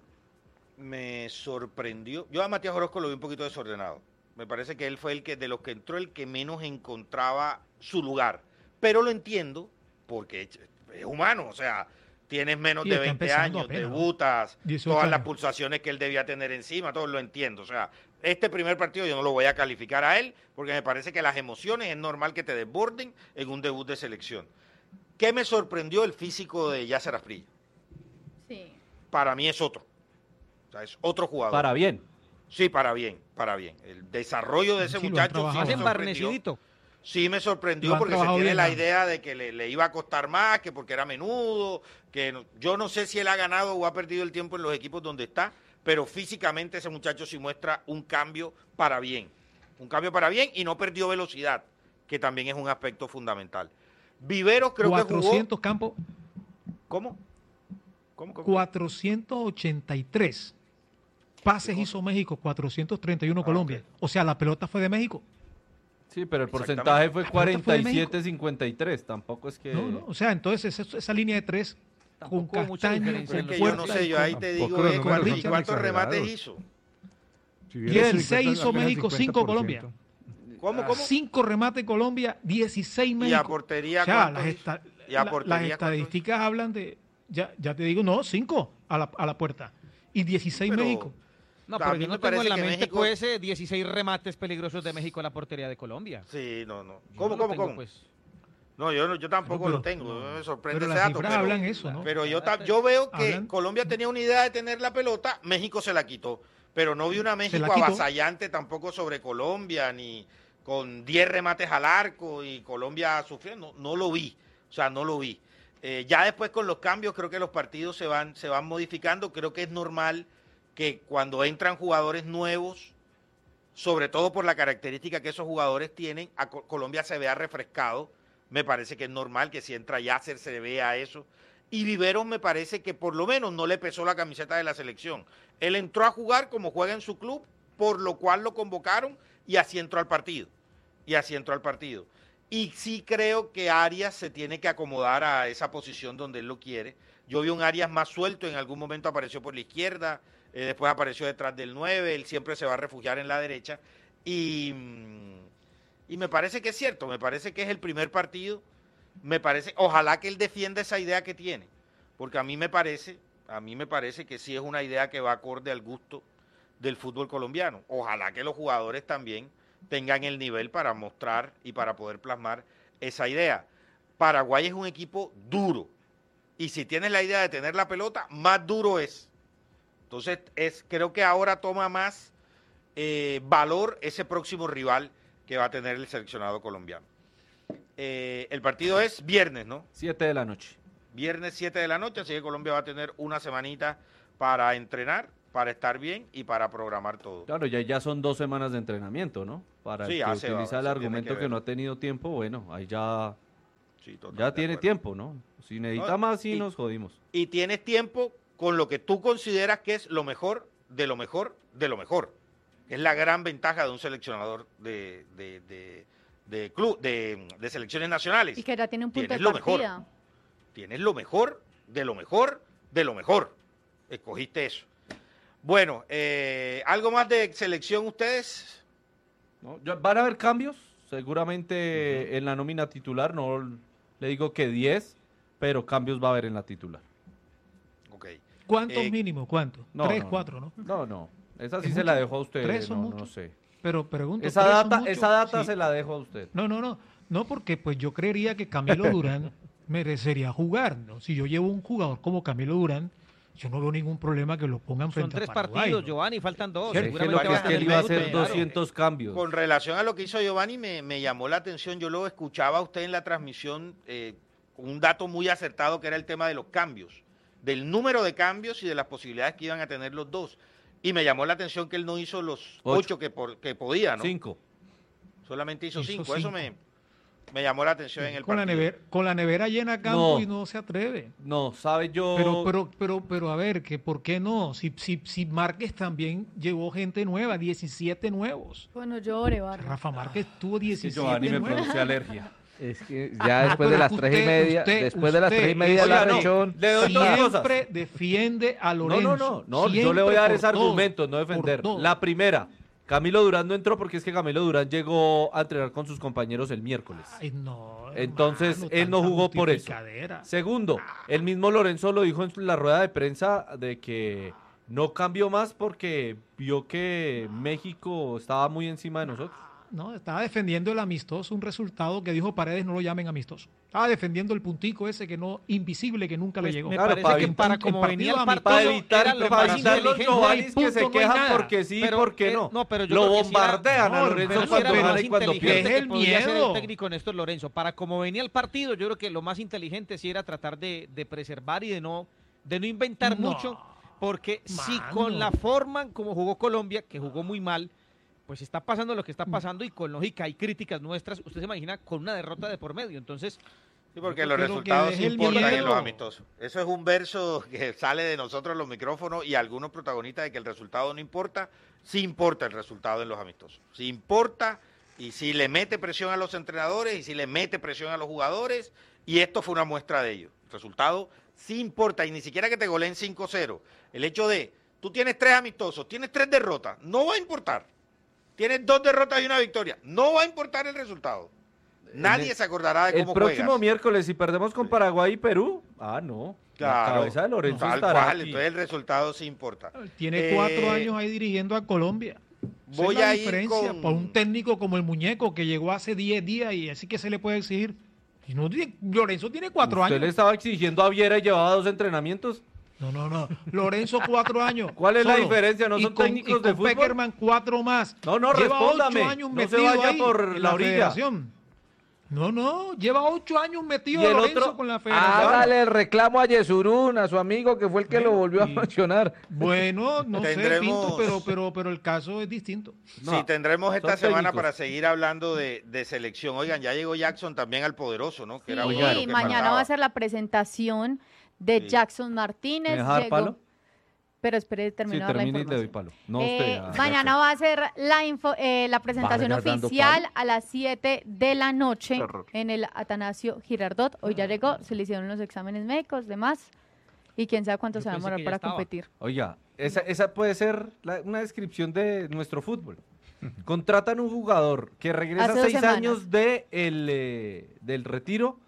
Me sorprendió, yo a Matías Orozco lo vi un poquito desordenado, me parece que él fue el que de los que entró el que menos encontraba su lugar, pero lo entiendo porque es humano, o sea, tienes menos sí, de veinte años, apenas, debutas, ¿no? todas años. Las pulsaciones que él debía tener encima, todo lo entiendo, o sea, este primer partido yo no lo voy a calificar a él, porque me parece que las emociones es normal que te desborden en un debut de selección. ¿Qué me sorprendió? El físico de Yasser Asprilla. Sí. Para mí es otro, o sea, es otro jugador. Para bien. Sí, para bien, para bien. El desarrollo de ese sí, muchacho sí me sorprendió. Sí me sorprendió porque se tiene bien, la idea de que le, le iba a costar más, que porque era menudo, que no, yo no sé si él ha ganado o ha perdido el tiempo en los equipos donde está, pero físicamente ese muchacho sí muestra un cambio para bien, un cambio para bien y no perdió velocidad, que también es un aspecto fundamental. Viveros creo que jugó... cuatrocientos Campo. ¿Cómo? ¿Cómo, cómo? cuatrocientos ochenta y tres pases hizo México, cuatrocientos treinta y uno ah, Colombia. Okay. O sea, la pelota fue de México. Sí, pero el porcentaje fue cuarenta y siete a cincuenta y tres, tampoco es que... No, no, o sea, entonces esa, esa línea de tres con Castaño, con que yo no sé, yo ahí te digo, eh, ¿cuántos, ¿cuántos remates hizo? Si dieciséis hizo México, cinco Colombia. ¿Cómo, cómo? cinco remates Colombia, dieciséis México. ¿Y a portería o sea, las, esta, ¿y a portería la, las estadísticas cuántos? Hablan de, ya, ya te digo, no, cinco a la, a la puerta y dieciséis pero, México. No, pero yo no tengo en la mente México... pues eh, dieciséis remates peligrosos de México a la portería de Colombia. Sí, no, no. ¿Cómo, no cómo, tengo, cómo? Pues... No, yo, yo tampoco pero, lo tengo, no, me sorprende pero ese dato. Pero hablan eso, ¿no? Pero yo, yo veo que ¿hablan? Colombia tenía una idea de tener la pelota, México se la quitó, pero no vi una México avasallante tampoco sobre Colombia, ni con diez remates al arco y Colombia sufriendo, no, no lo vi, o sea, no lo vi. Eh, ya después con los cambios creo que los partidos se van, se van modificando, creo que es normal que cuando entran jugadores nuevos, sobre todo por la característica que esos jugadores tienen, a Colombia se vea refrescado. Me parece que es normal que si entra Yasser se vea eso. Y Viveros me parece que por lo menos no le pesó la camiseta de la selección. Él entró a jugar como juega en su club, por lo cual lo convocaron y así entró al partido. Y así entró al partido. Y sí creo que Arias se tiene que acomodar a esa posición donde él lo quiere. Yo vi un Arias más suelto, en algún momento apareció por la izquierda, eh, después apareció detrás del nueve, él siempre se va a refugiar en la derecha. Y, y me parece que es cierto, me parece que es el primer partido, me parece, ojalá que él defienda esa idea que tiene, porque a mí me parece, a mí me parece que sí es una idea que va acorde al gusto del fútbol colombiano. Ojalá que los jugadores también tengan el nivel para mostrar y para poder plasmar esa idea. Paraguay es un equipo duro, y si tienes la idea de tener la pelota, más duro es. Entonces, es, creo que ahora toma más eh, valor ese próximo rival que va a tener el seleccionado colombiano. Eh, el partido es viernes, ¿no? siete de la noche. Viernes siete de la noche, así que Colombia va a tener una semanita para entrenar, para estar bien y para programar todo. Claro, ya, ya son dos semanas de entrenamiento, ¿no? Para sí, el que hace, utiliza el argumento que, que no ha tenido tiempo, bueno, ahí ya, sí, ya tiene tiempo, ¿no? Si necesita no, más, sí y, nos jodimos. Y tienes tiempo con lo que tú consideras que es lo mejor, de lo mejor, de lo mejor. Es la gran ventaja de un seleccionador de, de, de, de club, de, de selecciones nacionales. Y que ya tiene un punto tienes de lo partida. Mejor, tienes lo mejor, de lo mejor, de lo mejor. Escogiste eso. Bueno, eh, ¿algo más de selección ustedes? ¿No? ¿Van a haber cambios? Seguramente uh-huh. en la nómina titular, no le digo que diez, pero cambios va a haber en la titular. Okay. ¿Cuántos eh, mínimo? ¿Cuántos? No, Tres, no, cuatro, ¿no? No, no. Esa sí se mucho? la dejo a usted. ¿Tres son no, muchos? no sé. Pero pregunto. Esa data, esa data sí. se la dejo a usted. No, no, no. No, porque pues yo creería que Camilo Durán merecería jugar, ¿no? Si yo llevo un jugador como Camilo Durán, yo no veo ningún problema que lo pongan frente Son tres a Paraguay, partidos, ¿no? Giovanni, faltan dos. Sí, seguramente es que él iba a hacer doscientos cambios. Con relación a lo que hizo Giovanni, me, me llamó la atención. Yo lo escuchaba a usted en la transmisión eh, con un dato muy acertado que era el tema de los cambios, del número de cambios y de las posibilidades que iban a tener los dos. Y me llamó la atención que él no hizo los ocho, ocho que, por, que podía, ¿no? Cinco. Solamente hizo, hizo cinco. cinco. Eso me, me llamó la atención sí, en el con partido. La nevera, con la nevera llena a campo no, y no se atreve. No, sabe yo... Pero, pero, pero, pero a ver, que ¿por qué no? Si, si, si Márquez también llevó gente nueva, diecisiete nuevos. Bueno, llore, Barra. Rafa Márquez tuvo diecisiete sí, Giovanni nuevos. me produce alergia. Es que ya ah, después de las tres y media, usted, después de las usted, tres y media la no, rechón. Le doy dos cosas. Siempre defiende a Lorenzo. No, no, no, no yo le voy a dar ese argumento, no defender. La primera, Camilo Durán no entró porque es que Camilo Durán llegó a entrenar con sus compañeros el miércoles. Ay, no, Entonces, hermano, él no jugó por eso. Segundo, el mismo Lorenzo lo dijo en la rueda de prensa de que no cambió más porque vio que México estaba muy encima de nosotros. No, estaba defendiendo el amistoso, un resultado que dijo Paredes no lo llamen amistoso. Estaba defendiendo el puntico ese que no, invisible, que nunca pues le llegó. Me claro, parece para que para como venía el partido, para evitar, lo para más evitar los Giovannis que se quejan no porque sí, pero, porque eh, no. no pero yo lo creo bombardean que a no, Lorenzo cuando gana y cuando pierde. Es el miedo. El técnico Néstor Lorenzo. Para como venía el partido, yo creo que lo más inteligente sí era tratar de, de preservar y de no, de no inventar no, mucho, porque mano. si con la forma como jugó Colombia, que jugó muy mal, pues está pasando lo que está pasando y con lógica y críticas nuestras, usted se imagina con una derrota de por medio, entonces... Sí, porque los resultados importan en los amistosos. Eso es un verso que sale de nosotros los micrófonos y algunos protagonistas de que el resultado no importa, sí importa el resultado en los amistosos. Sí importa y sí le mete presión a los entrenadores y sí le mete presión a los jugadores y esto fue una muestra de ello. El resultado sí importa y ni siquiera que te goleen cinco cero. El hecho de, tú tienes tres amistosos, tienes tres derrotas, no va a importar. Tienes dos derrotas y una victoria. No va a importar el resultado. Nadie el, se acordará de cómo juegas. El próximo juegas. miércoles, si perdemos con Paraguay y Perú, ah, no. Claro. La cabeza de Lorenzo tal estará cual, aquí. entonces el resultado sí importa. Tiene cuatro eh, años ahí dirigiendo a Colombia. Voy Esa es la a diferencia ir con... por un técnico como el Muñeco que llegó hace diez días y así que se le puede exigir. Y no, Lorenzo tiene cuatro ¿Usted años. le estaba exigiendo a Viera y llevaba dos entrenamientos? No, no, no. Lorenzo cuatro años. ¿Cuál es solo. la diferencia? ¿No son con, técnicos y con de fútbol? Peckerman cuatro más. No, no, lleva respóndame. Ocho años no se vaya ahí por la, la orilla. Federación. No, no, lleva ocho años metido ¿Y el Lorenzo otro? con la federación. Hágale el reclamo a Yesurún, a su amigo que fue el que bueno, lo volvió y, a mencionar. Bueno, no tendremos... sé, Pinto, pero, pero, pero el caso es distinto. No, sí, no, tendremos esta semana técnicos. para seguir hablando de, de selección. Oigan, ya llegó Jackson también al poderoso, ¿no? Que sí, era bueno, que mañana faltaba. va a ser la presentación de sí. Jackson Martínez. ¿Me dejar llegó... palo? Pero espere terminar sí, la información. Le doy palo. No, eh, usted, ya, mañana ya va a ser la info, eh, la presentación oficial a las siete de la noche en el Atanasio Girardot. Hoy ya llegó, se le hicieron los exámenes médicos, demás, y quién sabe cuánto Yo se va a demorar para estaba. competir. Oiga, esa, esa puede ser la, una descripción de nuestro fútbol. Contratan un jugador que regresa seis semanas. años de el, eh, del retiro,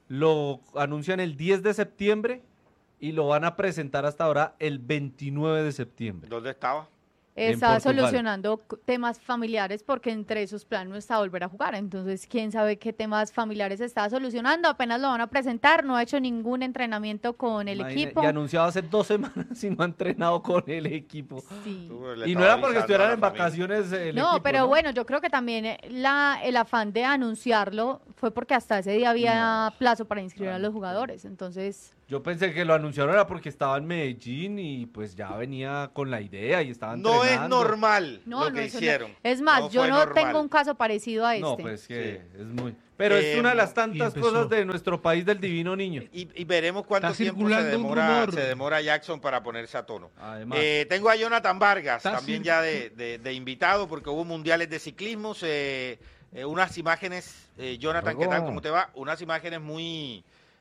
lo anuncian el diez de septiembre y lo van a presentar hasta ahora el veintinueve de septiembre. ¿Dónde estaba? está solucionando temas familiares porque entre esos planes no está volver a jugar. Entonces, quién sabe qué temas familiares está solucionando. Apenas lo van a presentar, no ha hecho ningún entrenamiento con el Imagine, equipo. Y anunciado hace dos semanas y no ha entrenado con el equipo. Sí. Y no era porque estuvieran en vacaciones el No, equipo, pero ¿no? bueno, yo creo que también la, el afán de anunciarlo fue porque hasta ese día había no. plazo para inscribir a los jugadores. Entonces... Yo pensé que lo anunciaron era porque estaba en Medellín y pues ya venía con la idea y estaba entrenando. No es normal no, lo no, que hicieron. No. Es más, no yo no normal. tengo un caso parecido a este. No, pues que sí. es muy... Pero eh, es una de las tantas cosas de nuestro país del divino niño. Y, y veremos cuánto Está tiempo se demora, se demora Jackson para ponerse a tono. Eh, tengo a Jonathan Vargas, también ya de, de, de invitado, porque hubo mundiales de ciclismo. Eh, eh, unas imágenes, eh, Jonathan, ¿qué tal? ¿Cómo te va? Unas imágenes muy...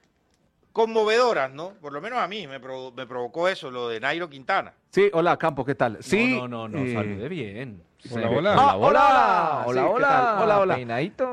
conmovedoras, ¿no? Por lo menos a mí me, provo me provocó eso, lo de Nairo Quintana. Sí, hola, Campo, ¿qué tal? Sí, no, no, no, no eh... salude bien. Hola, hola. Ah, hola, hola, hola, sí, hola, hola, hola. Peinadito.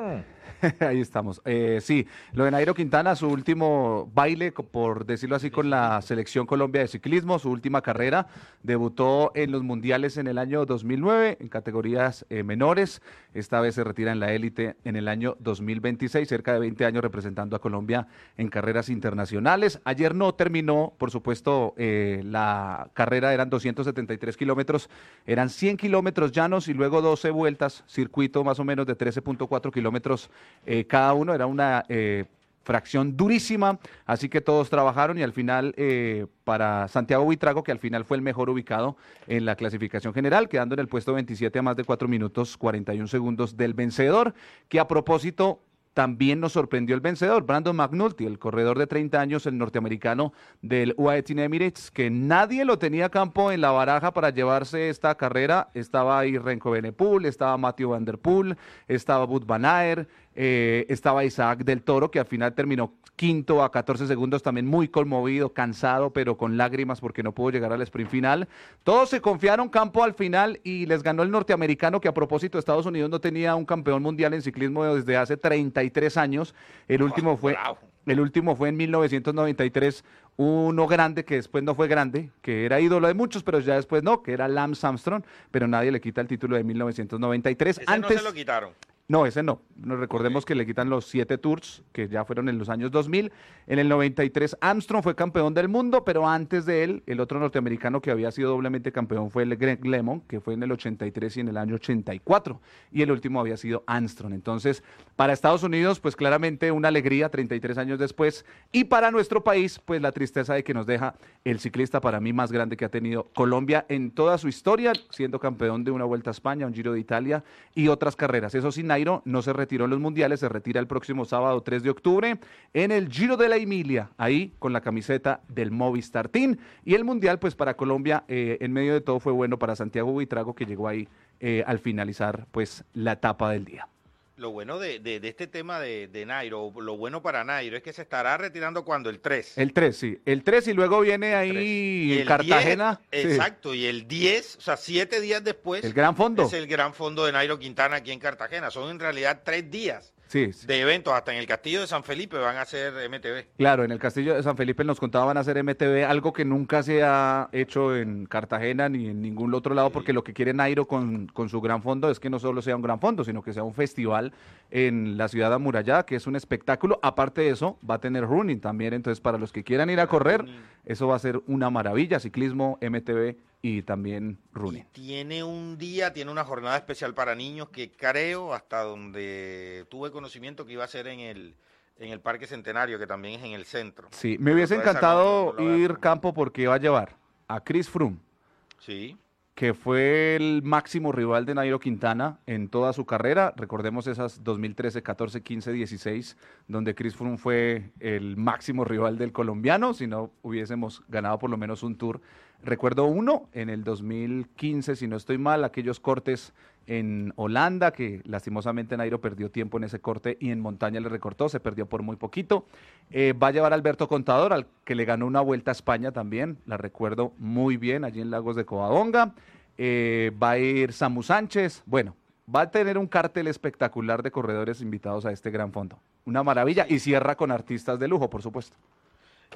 Ahí estamos. Eh, sí, lo de Nairo Quintana, su último baile, por decirlo así, con la Selección Colombia de Ciclismo, su última carrera. Debutó en los mundiales en el año dos mil nueve, en categorías eh, menores. Esta vez se retira en la élite en el año dos mil veintiséis, cerca de veinte años representando a Colombia en carreras internacionales. Ayer no terminó, por supuesto, eh, la carrera, eran doscientos setenta y tres kilómetros, eran cien kilómetros llanos y luego doce vueltas, circuito más o menos de trece punto cuatro kilómetros Eh, cada uno, era una eh, fracción durísima, así que todos trabajaron y al final eh, para Santiago Buitrago, que al final fue el mejor ubicado en la clasificación general, quedando en el puesto veintisiete a más de cuatro minutos cuarenta y un segundos del vencedor, que a propósito también nos sorprendió el vencedor, Brandon McNulty, el corredor de treinta años, el norteamericano del U A E Team Emirates, que nadie lo tenía Campo en la baraja para llevarse esta carrera. Estaba ahí Renko Benepool, estaba Matthew Van Der Poel, estaba Wout van Aert, eh, estaba Isaac del Toro, que al final terminó quinto a catorce segundos, también muy conmovido, cansado, pero con lágrimas porque no pudo llegar al sprint final. Todos se confiaron, Campo, al final y les ganó el norteamericano, que a propósito Estados Unidos no tenía un campeón mundial en ciclismo desde hace treinta y tres años. El último fue, el último fue en mil novecientos noventa y tres, uno grande que después no fue grande, que era ídolo de muchos, pero ya después no, que era Lance Armstrong, pero nadie le quita el título de mil novecientos noventa y tres. Ese Antes, no se lo quitaron. No, ese no. Nos recordemos okay. que le quitan los siete Tours, que ya fueron en los años dos mil. En el noventa y tres, Armstrong fue campeón del mundo, pero antes de él, el otro norteamericano que había sido doblemente campeón fue el Greg LeMond, que fue en el ochenta y tres y en el año ochenta y cuatro. Y el último había sido Armstrong. Entonces, para Estados Unidos, pues claramente una alegría treinta y tres años después. Y para nuestro país, pues la tristeza de que nos deja el ciclista para mí más grande que ha tenido Colombia en toda su historia, siendo campeón de una Vuelta a España, un Giro de Italia y otras carreras. Eso sí, Nairo no se retiró en los mundiales, se retira el próximo sábado tres de octubre en el Giro de la Emilia, ahí con la camiseta del Movistar Team. Y el mundial, pues para Colombia, eh, en medio de todo fue bueno para Santiago Buitrago, que llegó ahí eh, al finalizar pues la etapa del día. Lo bueno de, de, de este tema de, de Nairo, lo bueno para Nairo es que se estará retirando cuando el tres. El tres, sí. El tres y luego viene ahí el Cartagena. diez, sí. Exacto, y el diez, o sea, siete días después. El gran fondo. Es el gran fondo de Nairo Quintana aquí en Cartagena. Son en realidad tres días. Sí, sí. De eventos, hasta en el Castillo de San Felipe van a hacer M T V. Claro, en el Castillo de San Felipe nos contaban van a hacer M T V, algo que nunca se ha hecho en Cartagena ni en ningún otro lado, sí. Porque lo que quiere Nairo con, con su gran fondo es que no solo sea un gran fondo, sino que sea un festival en la ciudad amurallada, que es un espectáculo. Aparte de eso, va a tener running también, entonces para los que quieran ir a correr, eso va a ser una maravilla, ciclismo, M T V y también running. Y tiene un día, tiene una jornada especial para niños que creo, hasta donde tuve conocimiento, que iba a ser en el en el Parque Centenario, que también es en el centro. Sí, me hubiese encantado no, no ir Campo porque va a llevar a Chris Froome. Sí. Que fue el máximo rival de Nairo Quintana en toda su carrera. Recordemos esas dos mil trece, catorce, quince, dieciséis, donde Chris Froome fue el máximo rival del colombiano, si no hubiésemos ganado por lo menos un Tour. Recuerdo uno en el dos mil quince, si no estoy mal, aquellos cortes en Holanda, que lastimosamente Nairo perdió tiempo en ese corte y en montaña le recortó, se perdió por muy poquito. Eh, va a llevar a Alberto Contador, al que le ganó una Vuelta a España también, la recuerdo muy bien, allí en Lagos de Covadonga. Eh, va a ir Samu Sánchez, bueno, va a tener un cartel espectacular de corredores invitados a este gran fondo. Una maravilla, y cierra con artistas de lujo, por supuesto.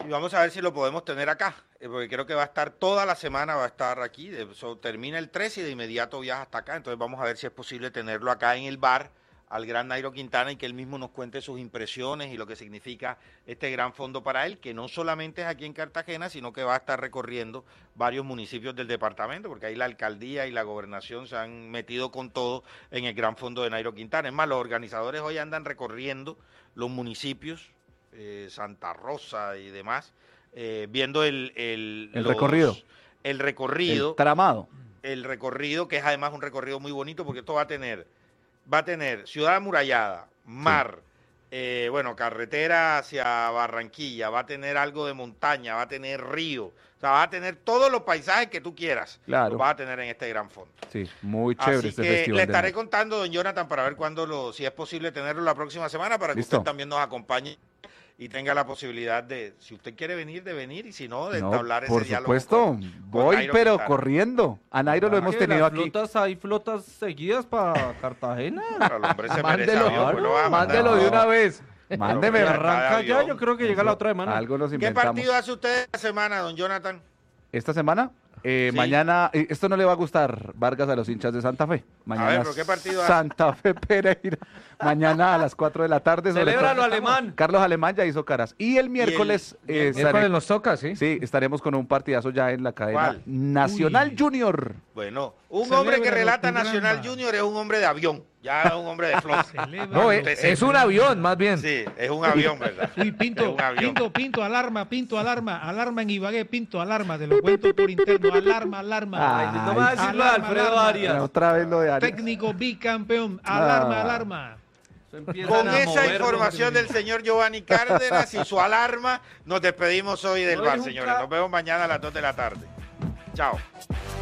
Y vamos a ver si lo podemos tener acá, eh, porque creo que va a estar toda la semana, va a estar aquí, de, so, termina el trece y de inmediato viaja hasta acá, entonces vamos a ver si es posible tenerlo acá en el bar al gran Nairo Quintana y que él mismo nos cuente sus impresiones y lo que significa este gran fondo para él, que no solamente es aquí en Cartagena, sino que va a estar recorriendo varios municipios del departamento, porque ahí la alcaldía y la gobernación se han metido con todo en el gran fondo de Nairo Quintana. Es más, los organizadores hoy andan recorriendo los municipios, eh, Santa Rosa y demás, eh, viendo el... El, el los, recorrido. El recorrido. El tramado. El recorrido, que es además un recorrido muy bonito, porque esto va a tener... Va a tener ciudad amurallada, mar, sí. eh, bueno, carretera hacia Barranquilla, va a tener algo de montaña, va a tener río, o sea, va a tener todos los paisajes que tú quieras, claro. Los vas a tener en este gran fondo. Sí, muy chévere. Así este que festival. Le estaré contando, don Jonathan, para ver cuándo lo, si es posible tenerlo la próxima semana, para que ¿Listo? usted también nos acompañe y tenga la posibilidad de, si usted quiere venir, de venir, y si no, de no, entablar ese por diálogo. Por supuesto, con, voy, con pero Quintana. corriendo. A Nairo ah, lo hemos tenido las aquí. Flotas, hay flotas seguidas para Cartagena. Pero el hombre se merece Mándelo, avión, pues lo va a mandar. mándelo de una vez. Mándeme. Pero Arranca ya, yo creo que llega Eso, la otra semana. Algo nos ¿Qué inventamos. partido hace usted esta semana, don Jonathan? ¿Esta semana? Eh, Sí. Mañana, eh, esto no le va a gustar, Vargas, a los hinchas de Santa Fe. Mañana ver, ¿pero qué partido hace? Santa Fe Pereira. Mañana a las cuatro de la tarde. sobre Celébralo, todo- alemán. Carlos Alemán ya hizo caras. Y el miércoles, el eh, Miércoles estaré- nos toca, ¿sí? sí, estaremos con un partidazo ya en la cadena ¿Cuál? Nacional Uy. Junior. Bueno, un Celébralo, hombre que relata tu Nacional gamba. Junior es un hombre de avión, ya es un hombre de flota. Celebra. No, Usted es, se- es un avión, más bien. Sí, es un avión, ¿verdad? Uy, Es Pinto, un avión. Pinto, Pinto, alarma, Pinto, alarma, alarma en Ibagué, Pinto, alarma, te lo cuento por interno, alarma, alarma. Ay, No me va a decir lo de alarma, Alfredo alarma. Arias. Otra vez lo de Arias. Técnico bicampeón, alarma, Ah. alarma. Eso empiezan Con a esa mover, información ¿no? del señor Giovanni Cárdenas y su alarma, nos despedimos hoy del No bar, dijo un señores. ca- Nos vemos mañana a las dos de la tarde. Chao.